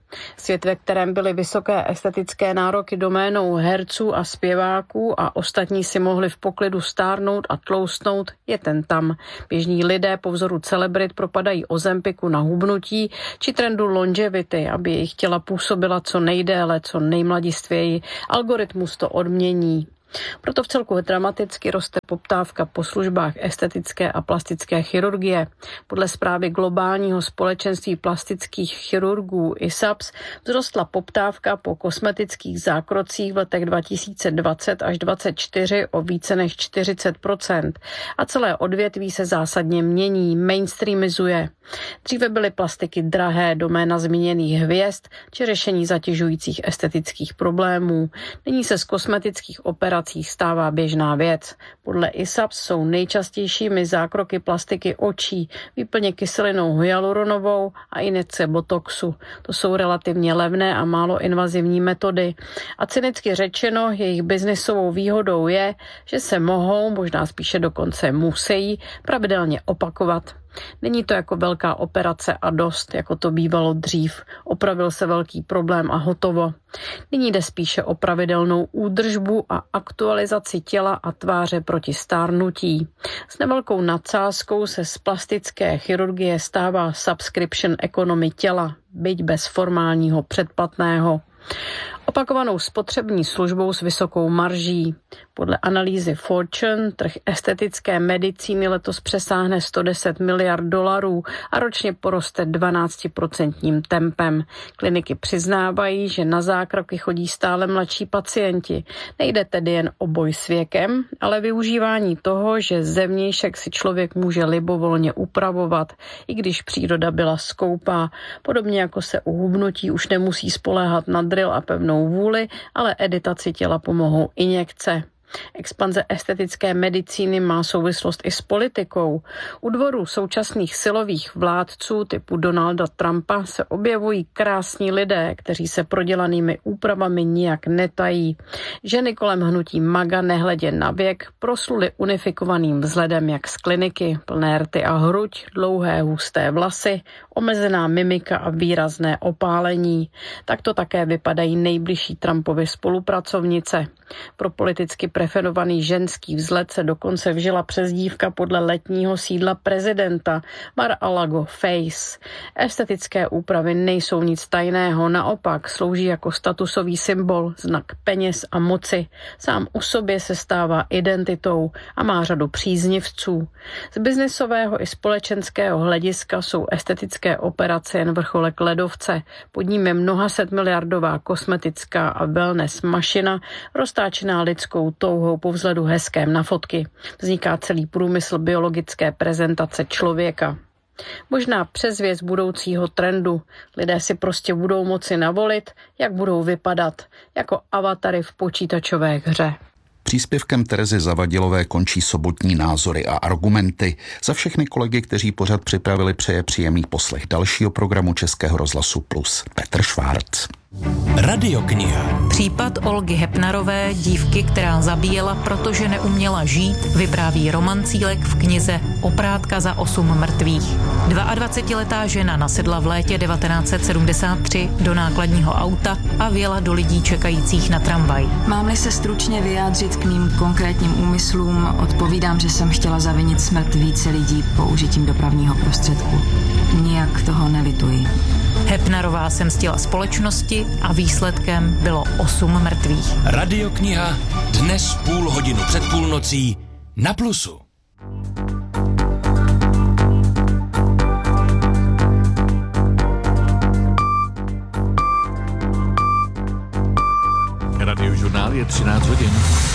Speaker 13: Svět, ve kterém byly vysoké estetické nároky doménou herců a zpěváků a ostatní si mohli v poklidu stárnout a tloustnout, je ten tam. Běžní lidé po vzoru celebrit propadají Ozempiku na hubnutí či trendu longevity, aby jejich těla působila co nejdéle, co nejmladistvěji. Algoritmus to odmění. Proto v celku dramaticky roste poptávka po službách estetické a plastické chirurgie. Podle zprávy globálního společenství plastických chirurgů I S A P S vzrostla poptávka po kosmetických zákrocích v letech dva tisíce dvacet až dvacet čtyři o více než čtyřicet procent a celé odvětví se zásadně mění, mainstreamizuje. Dříve byly plastiky drahé, doména zmíněných hvězd či řešení zatěžujících estetických problémů. Nyní se z kosmetických operací stává běžná věc. Podle I S A P S jsou nejčastějšími zákroky plastiky očí, výplně kyselinou hyaluronovou a injekce botoxu. To jsou relativně levné a málo invazivní metody. A cynicky řečeno, jejich biznisovou výhodou je, že se mohou, možná spíše dokonce musí, pravidelně opakovat. Není to jako velká operace a dost, jako to bývalo dřív. Opravil se velký problém a hotovo. Nyní jde spíše o pravidelnou údržbu a aktualizaci těla a tváře proti stárnutí. S nevelkou nadsázkou se z plastické chirurgie stává subscription economy těla, byť bez formálního předplatného. Opakovanou spotřební službou s vysokou marží. Podle analýzy Fortune trh estetické medicíny letos přesáhne sto deset miliard dolarů a ročně poroste dvanáctiprocentním tempem. Kliniky přiznávají, že na zákroky chodí stále mladší pacienti. Nejde tedy jen o boj s věkem, ale využívání toho, že zevnějšek si člověk může libovolně upravovat, i když příroda byla skoupá. Podobně jako se u hubnutí už nemusí spoléhat na drill a pevnou vůli, ale editaci těla pomohou injekce. Expanze estetické medicíny má souvislost i s politikou. U dvoru současných silových vládců typu Donalda Trumpa se objevují krásní lidé, kteří se prodělanými úpravami nijak netají. Ženy kolem hnutí MAGA nehledě na věk prosluly unifikovaným vzhledem jak z kliniky, plné rty a hruď, dlouhé husté vlasy, omezená mimika a výrazné opálení. Takto také vypadají nejbližší Trumpovy spolupracovnice. Pro politicky preferovaný ženský vzhled se dokonce vžila přezdívka podle letního sídla prezidenta Mar-a-Lago Face. Estetické úpravy nejsou nic tajného, naopak slouží jako statusový symbol, znak peněz a moci. Sám u sobě se stává identitou a má řadu příznivců. Z biznesového i společenského hlediska jsou estetické operace jen vrcholek ledovce. Pod ním je mnohaset miliardová kosmetická a wellness mašina, roztáčená lidskou touhou po vzhledu hezkém na fotky. Vzniká celý průmysl biologické prezentace člověka. Možná předzvěst budoucího trendu. Lidé si prostě budou moci navolit, jak budou vypadat, jako avatary v počítačové hře.
Speaker 7: Příspěvkem Terezy Zavadilové končí sobotní názory a argumenty. Za všechny kolegy, kteří pořad připravili, přeje příjemný poslech dalšího programu Českého rozhlasu Plus. Petr Švárc.
Speaker 14: Radiokniha.
Speaker 15: Případ Olgy Hepnarové, dívky, která zabíjela, protože neuměla žít, vypráví Roman Cílek v knize Oprátka za osm mrtvých. dvaadvacetiletá žena nasedla v létě devatenáct set sedmdesát tři do nákladního auta a vjela do lidí čekajících na tramvaj.
Speaker 16: Mám-li se stručně vyjádřit k mým konkrétním úmyslům, odpovídám, že jsem chtěla zavinit smrt více lidí použitím dopravního prostředku. Nijak toho nelituji.
Speaker 15: Hepnarová se mstila společnosti a výsledkem bylo osm mrtvých.
Speaker 14: Radiokniha dnes půl hodinu před půlnocí na Plusu.
Speaker 1: Radiožurnál je třináct hodin.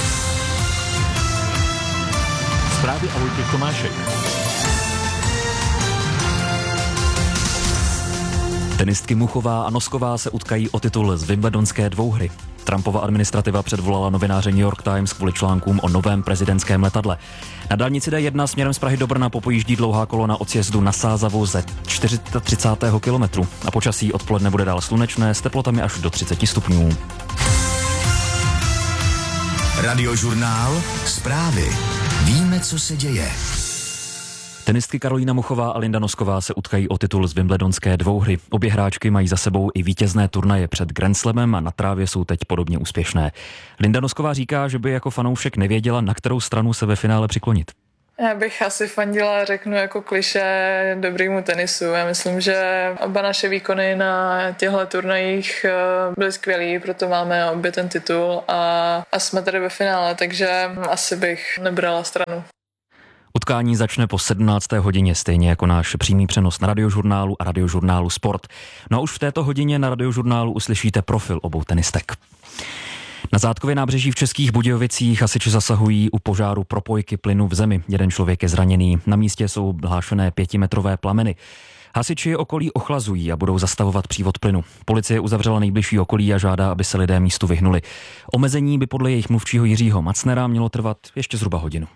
Speaker 1: Zprávy a Vojtěch Tomášek.
Speaker 3: Tenistky Muchová a Nosková se utkají o titul z Wimbledonské dvouhry. Trumpova administrativa předvolala novináře New York Times kvůli článkům o novém prezidentském letadle. Na dálnici D jedna směrem z Prahy do Brna popojíždí dlouhá kolona od sjezdu na Sázavu ze třicátého čtvrtého kilometru. A počasí odpoledne bude dál slunečné s teplotami až do třicet stupňů.
Speaker 4: Radiožurnál. Zprávy. Víme, co se děje.
Speaker 3: Tenistky Karolína Muchová a Linda Nosková se utkají o titul z wimbledonské dvouhry. Obě hráčky mají za sebou i vítězné turnaje před Grand Slamem a na trávě jsou teď podobně úspěšné. Linda Nosková říká, že by jako fanoušek nevěděla, na kterou stranu se ve finále přiklonit.
Speaker 17: Já bych asi fandila, řeknu jako klišé, dobrýmu tenisu. Já myslím, že oba naše výkony na těchto turnajích byly skvělý, proto máme obě ten titul a, a jsme tady ve finále, takže asi bych nebrala stranu.
Speaker 3: Utkání začne po sedmnácté hodině, stejně jako náš přímý přenos na Radiožurnálu a Radiožurnálu Sport. No a už v této hodině na Radiožurnálu uslyšíte profil obou tenistek. Na Zátkově nábřeží v Českých Budějovicích hasiči zasahují u požáru propojky plynu v zemi. Jeden člověk je zraněný. Na místě jsou hlášené pětimetrové plameny. Hasiči okolí ochlazují a budou zastavovat přívod plynu. Policie uzavřela nejbližší okolí a žádá, aby se lidé místu vyhnuli. Omezení by podle jejich mluvčího Jiřího Macnera mělo trvat ještě zhruba hodinu.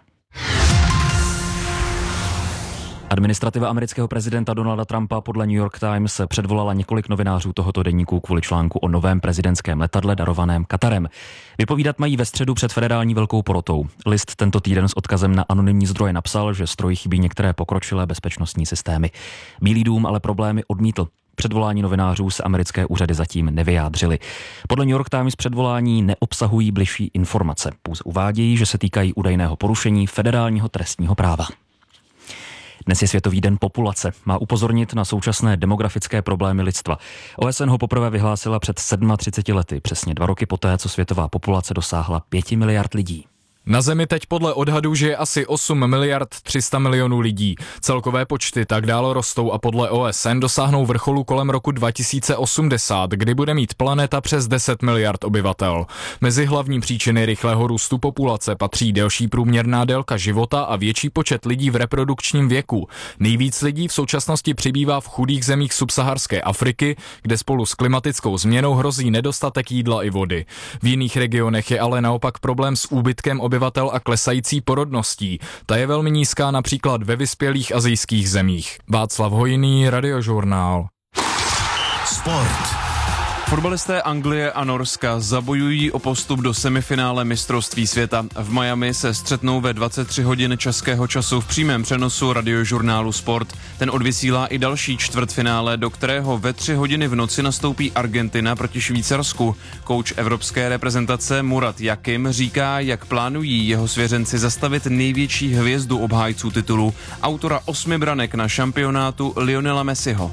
Speaker 3: Administrativa amerického prezidenta Donalda Trumpa podle New York Times předvolala několik novinářů tohoto deníku kvůli článku o novém prezidentském letadle darovaném Katarem. Vypovídat mají ve středu před federální velkou porotou. List tento týden s odkazem na anonymní zdroje napsal, že stroji chybí některé pokročilé bezpečnostní systémy. Bílý dům ale problémy odmítl. Předvolání novinářů se americké úřady zatím nevyjádřily. Podle New York Times předvolání neobsahují bližší informace. Pouze uvádějí, že se týkají údajného porušení federálního trestního práva. Dnes je Světový den populace. Má upozornit na současné demografické problémy lidstva. O S N ho poprvé vyhlásila před třiceti sedmi lety, přesně dva roky poté, co světová populace dosáhla pěti miliard lidí.
Speaker 18: Na Zemi teď podle odhadů žije asi osm miliard tři sta milionů lidí. Celkové počty tak dále rostou a podle O S N dosáhnou vrcholu kolem roku dva tisíce osmdesát, kdy bude mít planeta přes deset miliard obyvatel. Mezi hlavní příčiny rychlého růstu populace patří delší průměrná délka života a větší počet lidí v reprodukčním věku. Nejvíc lidí v současnosti přibývá v chudých zemích subsaharské Afriky, kde spolu s klimatickou změnou hrozí nedostatek jídla i vody. V jiných regionech je ale naopak problém s úbytkem obyvatel a klesající porodností. Ta je velmi nízká například ve vyspělých asijských zemích. Václav Hojný, Radiožurnál.
Speaker 4: Sport.
Speaker 19: Fotbalisté Anglie a Norska zabojují o postup do semifinále mistrovství světa. V Miami se střetnou ve dvacet tři hodin českého času v přímém přenosu Radiožurnálu Sport. Ten odvysílá i další čtvrtfinále, do kterého ve tři hodiny v noci nastoupí Argentina proti Švýcarsku. Kouč evropské reprezentace Murat Jakim říká, jak plánují jeho svěřenci zastavit největší hvězdu obhájců titulu, autora osmi branek na šampionátu Lionela Messiho.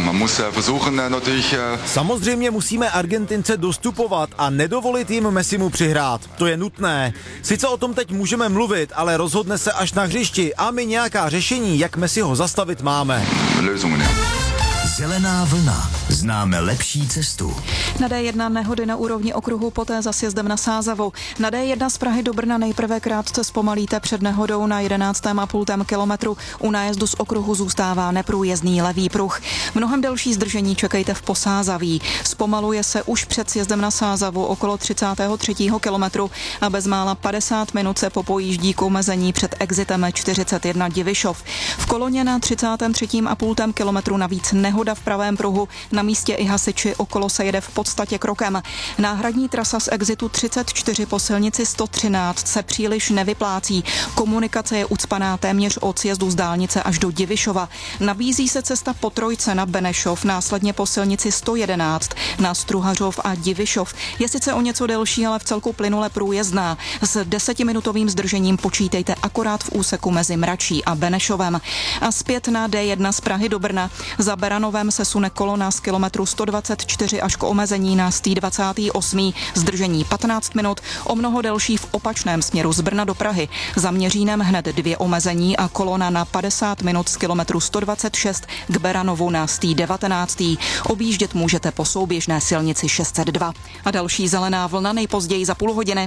Speaker 20: Samozřejmě musíme Argentince dostupovat a nedovolit jim Messimu přihrát. To je nutné. Sice o tom teď můžeme mluvit, ale rozhodne se až na hřišti a my nějaká řešení, jak Messiho zastavit, máme.
Speaker 4: Zelená vlna. Známe lepší cestu.
Speaker 5: Na D jedna nehody na úrovni okruhu, poté za sjezdem na Sázavu. Na D jedna z Prahy do Brna nejprve krátce zpomalíte před nehodou na jedenáctém a půl kilometru. U nájezdu z okruhu zůstává neprůjezdný levý pruh. Mnohem delší zdržení čekejte v Posázaví. Zpomaluje se už před sjezdem na Sázavu okolo třicátého třetího kilometru a bezmála padesát minut se popojíždí k omezení před exitem čtyřicet jedna Divišov. V Koloně na třicátém třetím a půl kilometru navíc nehoda v pravém pruhu, na místě i hasiči, okolo se jede v podstatě krokem. Náhradní trasa z exitu třicet čtyři po silnici sto třináct se příliš nevyplácí. Komunikace je ucpaná téměř od sjezdu z dálnice až do Divišova. Nabízí se cesta po trojce na Benešov, následně po silnici sto jedenáct na Struhařov a Divišov. Je sice o něco delší, ale v celku plynule průjezdná. S desetiminutovým zdržením počítejte akorát v úseku mezi Mračí a Benešovem. A zpět na D jedna z Prahy do Brna. Za Beranovem se sune kolona z kilometru sto dvacet čtyři až k omezení na sto dvacet osm. Zdržení patnáct minut, o mnoho delší v opačném směru z Brna do Prahy. Za Měřínem hned dvě omezení a kolona na padesát minut z kilometru sto dvacet šest k Beranovu na sto devatenáct. Objíždět můžete po souběžné silnici šest set dva. A další zelená vlna nejpozději za půl hodiny.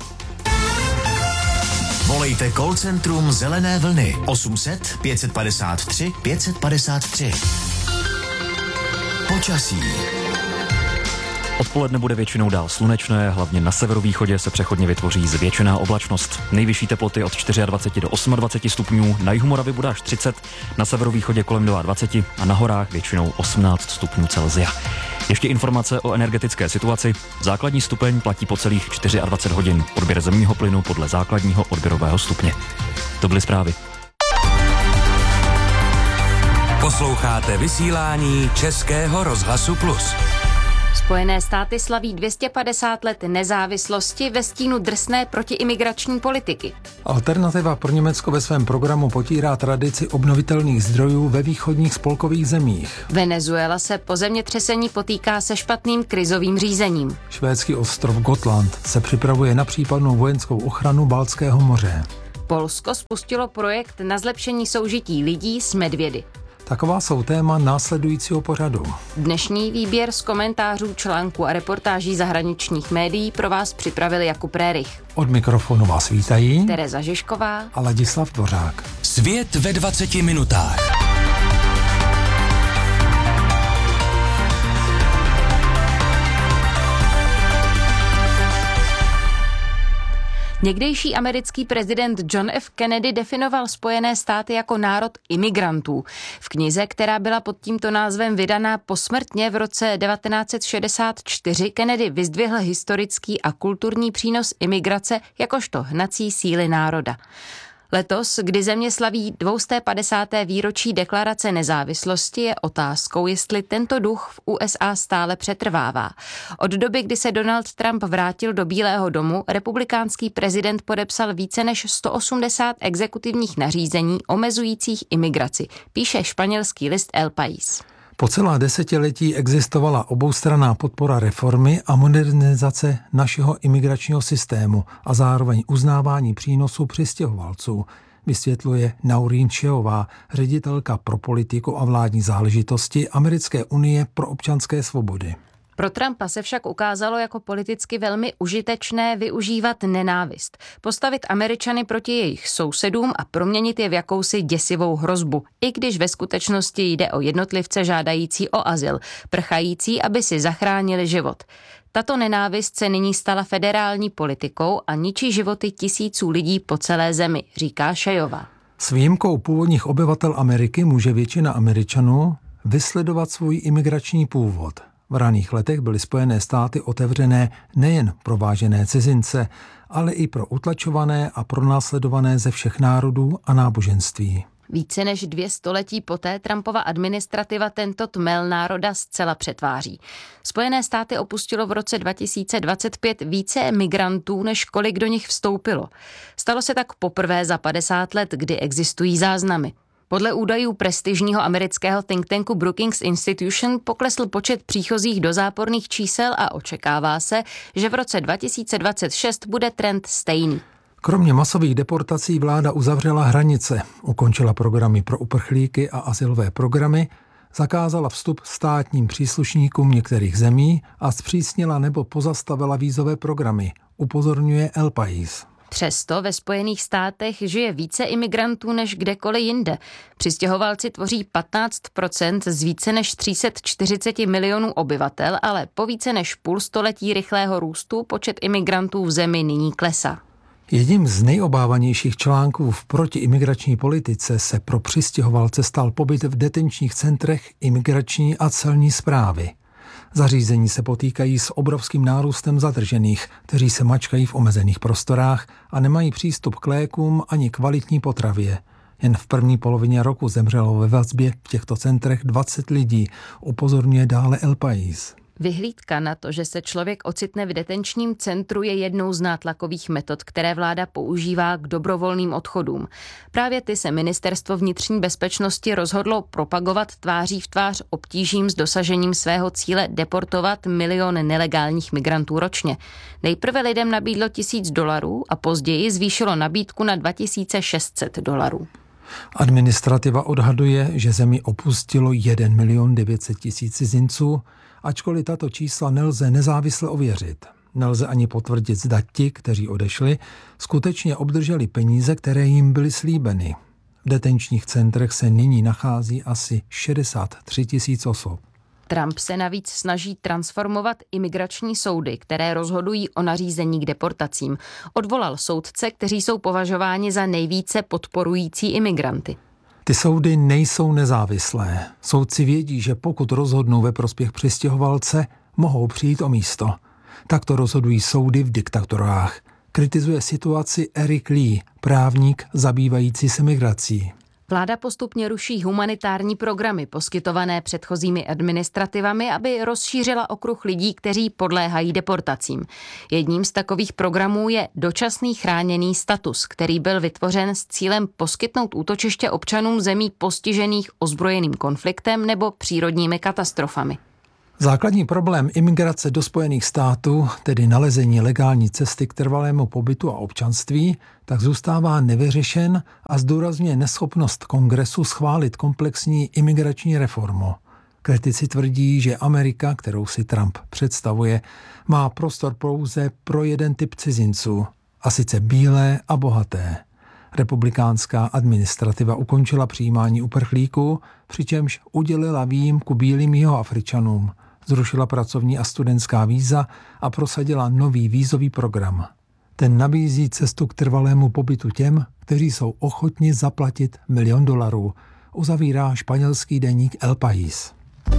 Speaker 4: Volejte call centrum Zelené vlny osm set pět padesát tři pět padesát tři. Počasí.
Speaker 3: Odpoledne bude většinou dál slunečné, hlavně na severovýchodě se přechodně vytvoří zvětšená oblačnost. Nejvyšší teploty od dvacet čtyři do dvacet osm stupňů, na jihu Moravy bude až třicet, na severovýchodě kolem dvacet dva a na horách většinou osmnáct stupňů Celsia. Ještě informace o energetické situaci. Základní stupeň platí po celých dvacet čtyři hodin. Odběr zemního plynu podle základního odběrového stupně. To byly zprávy.
Speaker 14: Posloucháte vysílání Českého rozhlasu Plus.
Speaker 21: Spojené státy slaví dvě stě padesát let nezávislosti ve stínu drsné protiimigrační politiky.
Speaker 22: Alternativa pro Německo ve svém programu potírá tradici obnovitelných zdrojů ve východních spolkových zemích.
Speaker 21: Venezuela se po zemětřesení potýká se špatným krizovým řízením.
Speaker 22: Švédský ostrov Gotland se připravuje na případnou vojenskou ochranu Baltského moře.
Speaker 21: Polsko spustilo projekt na zlepšení soužití lidí s medvědy.
Speaker 22: Taková jsou téma následujícího pořadu.
Speaker 21: Dnešní výběr z komentářů, článků a reportáží zahraničních médií pro vás připravil Jakub Rérich.
Speaker 22: Od mikrofonu vás vítají
Speaker 21: Tereza Žižková
Speaker 22: a Ladislav Dvořák.
Speaker 14: Svět ve dvaceti minutách.
Speaker 21: Někdejší americký prezident John F. Kennedy definoval Spojené státy jako národ imigrantů. V knize, která byla pod tímto názvem vydaná posmrtně v roce devatenáct set šedesát čtyři, Kennedy vyzdvihl historický a kulturní přínos imigrace jakožto hnací síly národa. Letos, kdy země slaví dvě stě padesáté výročí deklarace nezávislosti, je otázkou, jestli tento duch v U S A stále přetrvává. Od doby, kdy se Donald Trump vrátil do Bílého domu, republikánský prezident podepsal více než sto osmdesát exekutivních nařízení omezujících imigraci, píše španělský list El País.
Speaker 22: Po celá desetiletí existovala oboustranná podpora reformy a modernizace našeho imigračního systému a zároveň uznávání přínosů přistěhovalců, vysvětluje Naurín Šeová, ředitelka pro politiku a vládní záležitosti Americké unie pro občanské svobody.
Speaker 21: Pro Trumpa se však ukázalo jako politicky velmi užitečné využívat nenávist, postavit Američany proti jejich sousedům a proměnit je v jakousi děsivou hrozbu, i když ve skutečnosti jde o jednotlivce žádající o azyl, prchající, aby si zachránili život. Tato nenávist se nyní stala federální politikou a ničí životy tisíců lidí po celé zemi, říká Šejová.
Speaker 22: S výjimkou původních obyvatel Ameriky může většina Američanů vysledovat svůj imigrační původ. V raných letech byly Spojené státy otevřené nejen pro vážené cizince, ale i pro utlačované a pronásledované ze všech národů a náboženství.
Speaker 21: Více než dvě století poté Trumpova administrativa tento tmel národa zcela přetváří. Spojené státy opustilo v roce dva tisíce dvacet pět více emigrantů, než kolik do nich vstoupilo. Stalo se tak poprvé za padesát let, kdy existují záznamy. Podle údajů prestižního amerického think tanku Brookings Institution poklesl počet příchozích do záporných čísel a očekává se, že v roce dva tisíce dvacet šest bude trend stejný.
Speaker 22: Kromě masových deportací vláda uzavřela hranice, ukončila programy pro uprchlíky a azylové programy, zakázala vstup státním příslušníkům některých zemí a zpřísnila nebo pozastavila vízové programy, upozorňuje El País.
Speaker 21: Přesto ve Spojených státech žije více imigrantů než kdekoliv jinde. Přistěhovalci tvoří patnáct procent z více než tři sta čtyřicet milionů obyvatel, ale po více než půl století rychlého růstu počet imigrantů v zemi nyní klesá.
Speaker 22: Jedním z nejobávanějších článků v protiimigrační politice se pro přistěhovalce stal pobyt v detenčních centrech imigrační a celní správy. Zařízení se potýkají s obrovským nárůstem zadržených, kteří se mačkají v omezených prostorách a nemají přístup k lékům ani kvalitní potravě. Jen v první polovině roku zemřelo ve vazbě v těchto centrech dvacet lidí, upozorňuje dále El País.
Speaker 21: Vyhlídka na to, že se člověk ocitne v detenčním centru, je jednou z nátlakových metod, které vláda používá k dobrovolným odchodům. Právě ty se Ministerstvo vnitřní bezpečnosti rozhodlo propagovat tváří v tvář obtížím s dosažením svého cíle deportovat milion nelegálních migrantů ročně. Nejprve lidem nabídlo tisíc dolarů a později zvýšilo nabídku na dva tisíce šest set dolarů.
Speaker 22: Administrativa odhaduje, že zemi opustilo jeden milion devět set tisíc cizinců, ačkoliv tato čísla nelze nezávisle ověřit. Nelze ani potvrdit, zda ti, kteří odešli, skutečně obdrželi peníze, které jim byly slíbeny. V detenčních centrech se nyní nachází asi šedesát tři tisíc osob.
Speaker 21: Trump se navíc snaží transformovat imigrační soudy, které rozhodují o nařízení k deportacím. Odvolal soudce, kteří jsou považováni za nejvíce podporující imigranty.
Speaker 22: Ty soudy nejsou nezávislé. Soudci vědí, že pokud rozhodnou ve prospěch přistěhovalce, mohou přijít o místo. Takto rozhodují soudy v diktaturách. Kritizuje situaci Eric Lee, právník zabývající se migrací.
Speaker 21: Vláda postupně ruší humanitární programy poskytované předchozími administrativami, aby rozšířila okruh lidí, kteří podléhají deportacím. Jedním z takových programů je dočasný chráněný status, který byl vytvořen s cílem poskytnout útočiště občanům zemí postižených ozbrojeným konfliktem nebo přírodními katastrofami.
Speaker 22: Základní problém imigrace do Spojených států, tedy nalezení legální cesty k trvalému pobytu a občanství, tak zůstává nevyřešen a zdůrazňuje neschopnost Kongresu schválit komplexní imigrační reformu. Kritici tvrdí, že Amerika, kterou si Trump představuje, má prostor pouze pro jeden typ cizinců, a sice bílé a bohaté. Republikánská administrativa ukončila přijímání uprchlíků, přičemž udělila výjimku bílým Jihoafričanům, zrušila pracovní a studentská víza a prosadila nový vízový program. Ten nabízí cestu k trvalému pobytu těm, kteří jsou ochotni zaplatit milion dolarů, uzavírá španělský deník El País.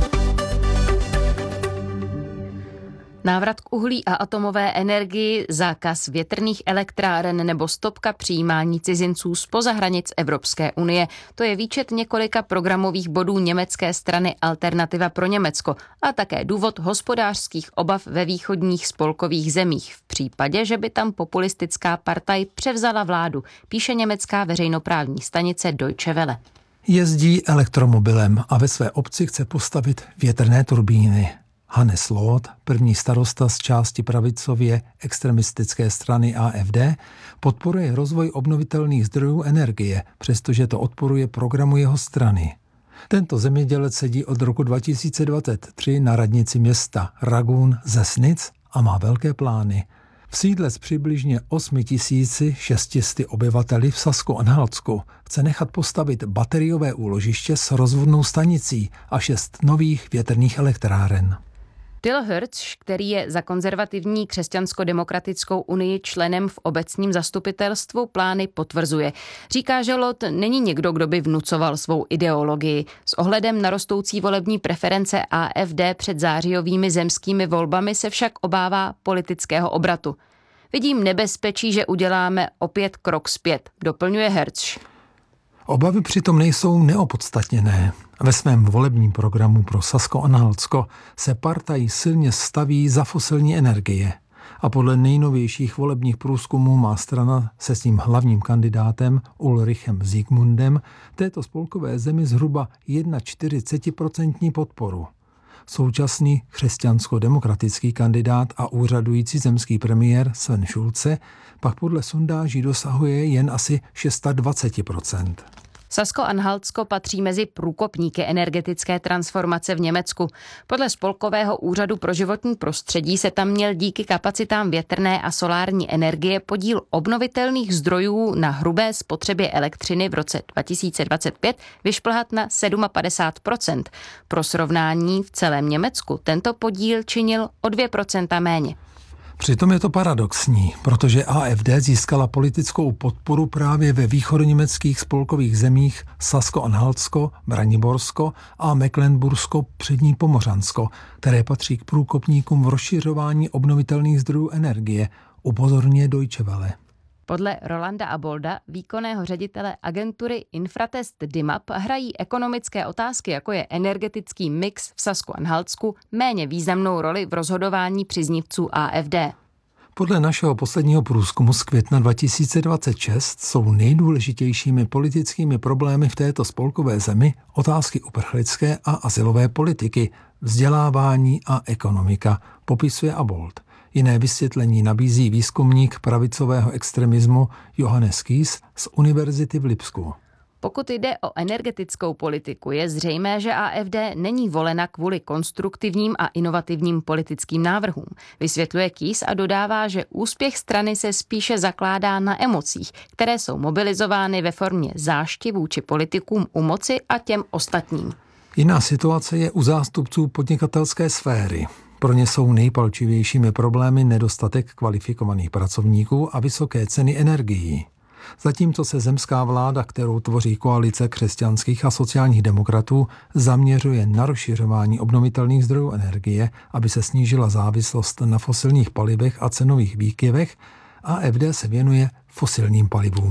Speaker 21: Návrat k uhlí a atomové energii, zákaz větrných elektráren nebo stopka přijímání cizinců zpoza hranic Evropské unie. To je výčet několika programových bodů německé strany Alternativa pro Německo a také důvod hospodářských obav ve východních spolkových zemích v případě, že by tam populistická partaj převzala vládu, píše německá veřejnoprávní stanice Deutsche Welle.
Speaker 22: Jezdí elektromobilem a ve své obci chce postavit větrné turbíny. Hannes Loth, první starosta z části pravicově extremistické strany A F D, podporuje rozvoj obnovitelných zdrojů energie, přestože to odporuje programu jeho strany. Tento zemědělec sedí od roku dva tisíce dvacet tři na radnici města Ragun ze Snic a má velké plány. V sídle s přibližně osm tisíc šest set obyvateli v Sasko-Anhaltsku chce nechat postavit bateriové úložiště s rozvodnou stanicí a šest nových větrných elektráren.
Speaker 21: Till Hertz, který je za konzervativní křesťansko-demokratickou unii členem v obecním zastupitelstvu, plány potvrzuje. Říká, že Loth není někdo, kdo by vnucoval svou ideologii. S ohledem na rostoucí volební preference A F D před zářijovými zemskými volbami se však obává politického obratu. Vidím nebezpečí, že uděláme opět krok zpět, doplňuje Hertz.
Speaker 22: Obavy přitom nejsou neopodstatněné. Ve svém volebním programu pro Sasko-Anhaltsko se partaj silně staví za fosilní energie. A podle nejnovějších volebních průzkumů má strana se svým hlavním kandidátem Ulrichem Siegmundem této spolkové zemi zhruba čtyřicet jedna procent podporu. Současný křesťansko-demokratický kandidát a úřadující zemský premiér Sven Schulze pak podle sondáží dosahuje jen asi dvacet šest procent.
Speaker 21: Sasko-Anhaltsko patří mezi průkopníky energetické transformace v Německu. Podle Spolkového úřadu pro životní prostředí se tam měl díky kapacitám větrné a solární energie podíl obnovitelných zdrojů na hrubé spotřebě elektřiny v roce dva tisíce dvacet pět vyšplhat na padesát sedm procent. Pro srovnání v celém Německu tento podíl činil o dvě procenta méně.
Speaker 22: Přitom je to paradoxní, protože A F D získala politickou podporu právě ve východoněmeckých spolkových zemích Sasko-Anhaltsko, Braniborsko a Mecklenbursko přední Pomořansko, které patří k průkopníkům v rozšiřování obnovitelných zdrojů energie, upozorňuje Deutsche Welle.
Speaker 21: Podle Rolanda Abolda, výkonného ředitele agentury Infratest Dimap, hrají ekonomické otázky, jako je energetický mix v Sasko-Anhaltsku, méně významnou roli v rozhodování příznivců A F D.
Speaker 22: Podle našeho posledního průzkumu z května dva tisíce dvacet šest jsou nejdůležitějšími politickými problémy v této spolkové zemi otázky uprchlické a azylové politiky, vzdělávání a ekonomika, popisuje Abold. Jiné vysvětlení nabízí výzkumník pravicového extremismu Johannes Kies z Univerzity v Lipsku.
Speaker 21: Pokud jde o energetickou politiku, je zřejmé, že A F D není volena kvůli konstruktivním a inovativním politickým návrhům. Vysvětluje Kies a dodává, že úspěch strany se spíše zakládá na emocích, které jsou mobilizovány ve formě zášti vůči politikům u moci a těm ostatním.
Speaker 22: Jiná situace je u zástupců podnikatelské sféry. Pro ně jsou nejpalčivějšími problémy nedostatek kvalifikovaných pracovníků a vysoké ceny energií. Zatímco se zemská vláda, kterou tvoří koalice křesťanských a sociálních demokratů, zaměřuje na rozšiřování obnovitelných zdrojů energie, aby se snížila závislost na fosilních palivech a cenových výkyvech, A F D se věnuje fosilním palivům.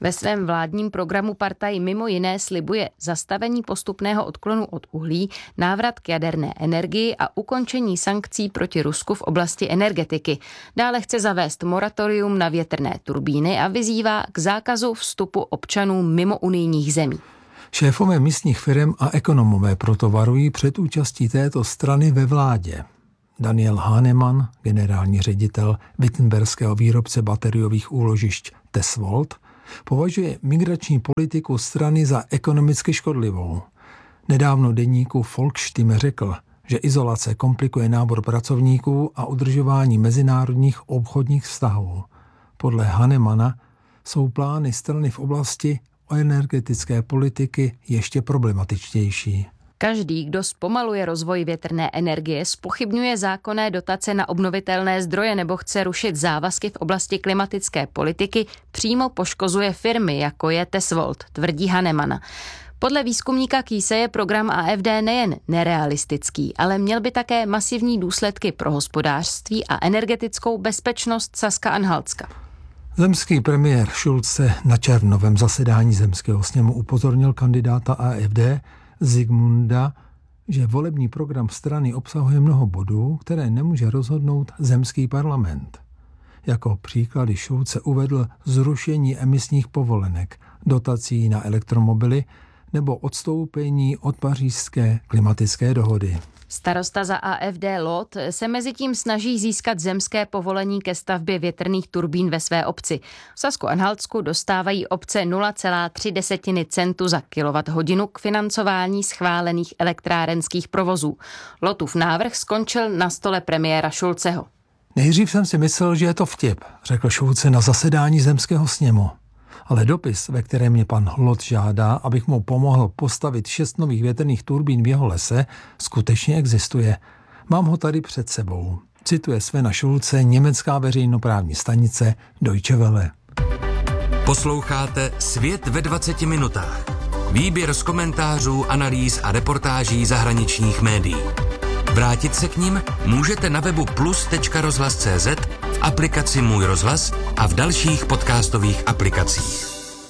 Speaker 21: Ve svém vládním programu partaj mimo jiné slibuje zastavení postupného odklonu od uhlí, návrat k jaderné energii a ukončení sankcí proti Rusku v oblasti energetiky. Dále chce zavést moratorium na větrné turbíny a vyzývá k zákazu vstupu občanů mimo unijních zemí.
Speaker 22: Šéfové místních firm a ekonomové proto varují před účastí této strany ve vládě. Daniel Hahnemann, generální ředitel wittenberského výrobce bateriových úložišť Tesvolt, považuje migrační politiku strany za ekonomicky škodlivou. Nedávno deníku Volksstimme řekl, že izolace komplikuje nábor pracovníků a udržování mezinárodních obchodních vztahů. Podle Hahnemana jsou plány strany v oblasti energetické politiky ještě problematičtější.
Speaker 21: Každý, kdo zpomaluje rozvoj větrné energie, zpochybňuje zákonné dotace na obnovitelné zdroje nebo chce rušit závazky v oblasti klimatické politiky, přímo poškozuje firmy, jako je Tesvolt, tvrdí Hahnemann. Podle výzkumníka Kýse je program A F D nejen nerealistický, ale měl by také masivní důsledky pro hospodářství a energetickou bezpečnost Saska-Anhaltska.
Speaker 22: Zemský premiér Schulz se na červnovém zasedání zemského sněmu upozornil kandidáta A F D Zygmunda, že volební program strany obsahuje mnoho bodů, které nemůže rozhodnout zemský parlament. Jako příklady Schulze uvedl zrušení emisních povolenek, dotací na elektromobily nebo odstoupení od pařížské klimatické dohody.
Speaker 21: Starosta za A F D Lot se mezitím snaží získat zemské povolení ke stavbě větrných turbín ve své obci. V Sasku-Anhaltsku dostávají obce nula celá tři centu za kilowatthodinu k financování schválených elektrárenských provozů. Lotův návrh skončil na stole premiéra Schulzeho.
Speaker 22: Nejdřív jsem si myslel, že je to vtip, řekl Schulze na zasedání zemského sněmu. Ale dopis, ve kterém mě pan Lot žádá, abych mu pomohl postavit šest nových větrných turbín v jeho lese, skutečně existuje. Mám ho tady před sebou. Cituje Svena Schulze, německá veřejnoprávní stanice Deutsche Welle.
Speaker 6: Posloucháte Svět ve dvaceti minutách. Výběr z komentářů, analýz a reportáží zahraničních médií. Vrátit se k nim můžete na webu plus tečka rozhlas tečka cé zet, v aplikaci Můj rozhlas a v dalších podcastových aplikacích.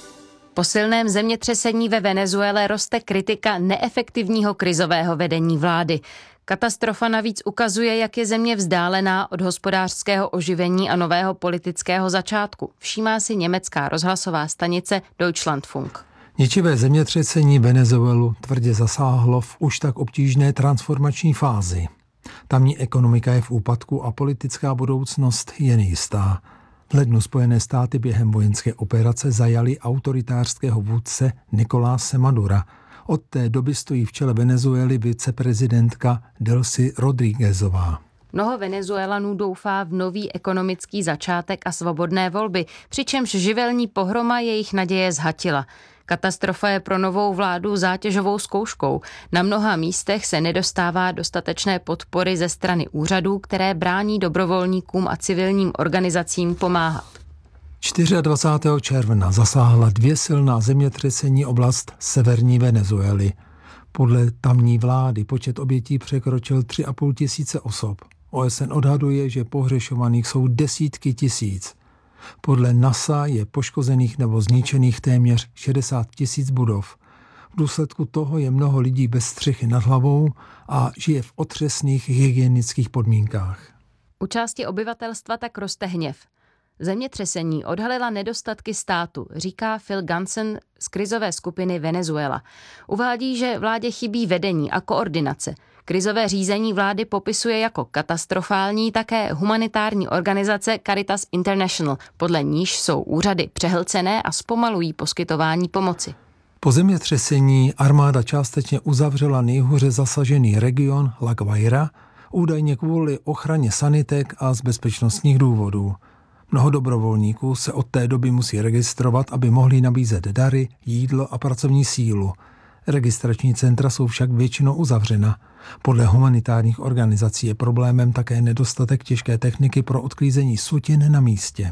Speaker 21: Po silném zemětřesení ve Venezuele roste kritika neefektivního krizového vedení vlády. Katastrofa navíc ukazuje, jak je země vzdálená od hospodářského oživení a nového politického začátku. Všímá si německá rozhlasová stanice Deutschlandfunk.
Speaker 22: Ničivé zemětřesení Venezuelu tvrdě zasáhlo v už tak obtížné transformační fázi. Tamní ekonomika je v úpadku a politická budoucnost je nejistá. V lednu Spojené státy během vojenské operace zajali autoritářského vůdce Nicoláse Madura. Od té doby stojí v čele Venezuely viceprezidentka Delcy Rodríguezová.
Speaker 21: Mnoho Venezuelanů doufá v nový ekonomický začátek a svobodné volby, přičemž živelní pohroma jejich naděje zhatila. Katastrofa je pro novou vládu zátěžovou zkouškou. Na mnoha místech se nedostává dostatečné podpory ze strany úřadů, které brání dobrovolníkům a civilním organizacím pomáhat.
Speaker 22: dvacátého čtvrtého června zasáhla dvě silná zemětřesení oblast severní Venezuely. Podle tamní vlády počet obětí překročil tři a půl tisíce osob. O S N odhaduje, že pohřešovaných jsou desítky tisíc. Podle NASA je poškozených nebo zničených téměř šedesát tisíc budov. V důsledku toho je mnoho lidí bez střechy nad hlavou a žije v otřesných hygienických podmínkách.
Speaker 21: U části obyvatelstva tak roste hněv. Zemětřesení odhalila nedostatky státu, říká Phil Gansen z krizové skupiny Venezuela. Uvádí, že vládě chybí vedení a koordinace. Krizové řízení vlády popisuje jako katastrofální také humanitární organizace Caritas International, podle níž jsou úřady přehlcené a zpomalují poskytování pomoci.
Speaker 22: Po zemětřesení armáda částečně uzavřela nejhůře zasažený region La Guaira, údajně kvůli ochraně sanitek a z bezpečnostních důvodů. Mnoho dobrovolníků se od té doby musí registrovat, aby mohli nabízet dary, jídlo a pracovní sílu. Registrační centra jsou však většinou uzavřena. Podle humanitárních organizací je problémem také nedostatek těžké techniky pro odklízení sutin na místě.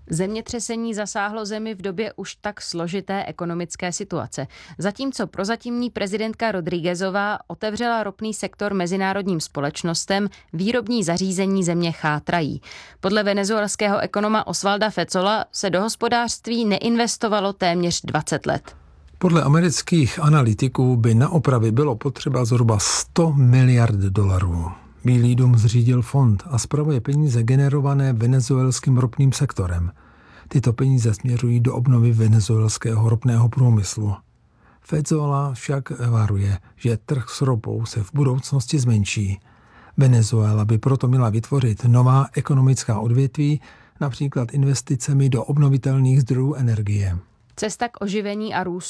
Speaker 21: Zemětřesení zasáhlo zemi v době už tak složité ekonomické situace. Zatímco prozatímní prezidentka Rodríguezová otevřela ropný sektor mezinárodním společnostem, výrobní zařízení země chátrají. Podle venezuelského ekonoma Osvalda Fecola se do hospodářství neinvestovalo téměř dvacet let.
Speaker 22: Podle amerických analytiků by na opravy bylo potřeba zhruba sto miliard dolarů. Bílý dům zřídil fond a spravuje peníze generované venezuelským ropným sektorem. Tyto peníze směřují do obnovy venezuelského ropného průmyslu. Fezola však varuje, že trh s ropou se v budoucnosti zmenší. Venezuela by proto měla vytvořit nová ekonomická odvětví, například investicemi do obnovitelných zdrojů energie.
Speaker 21: Cesta k oživení a růstu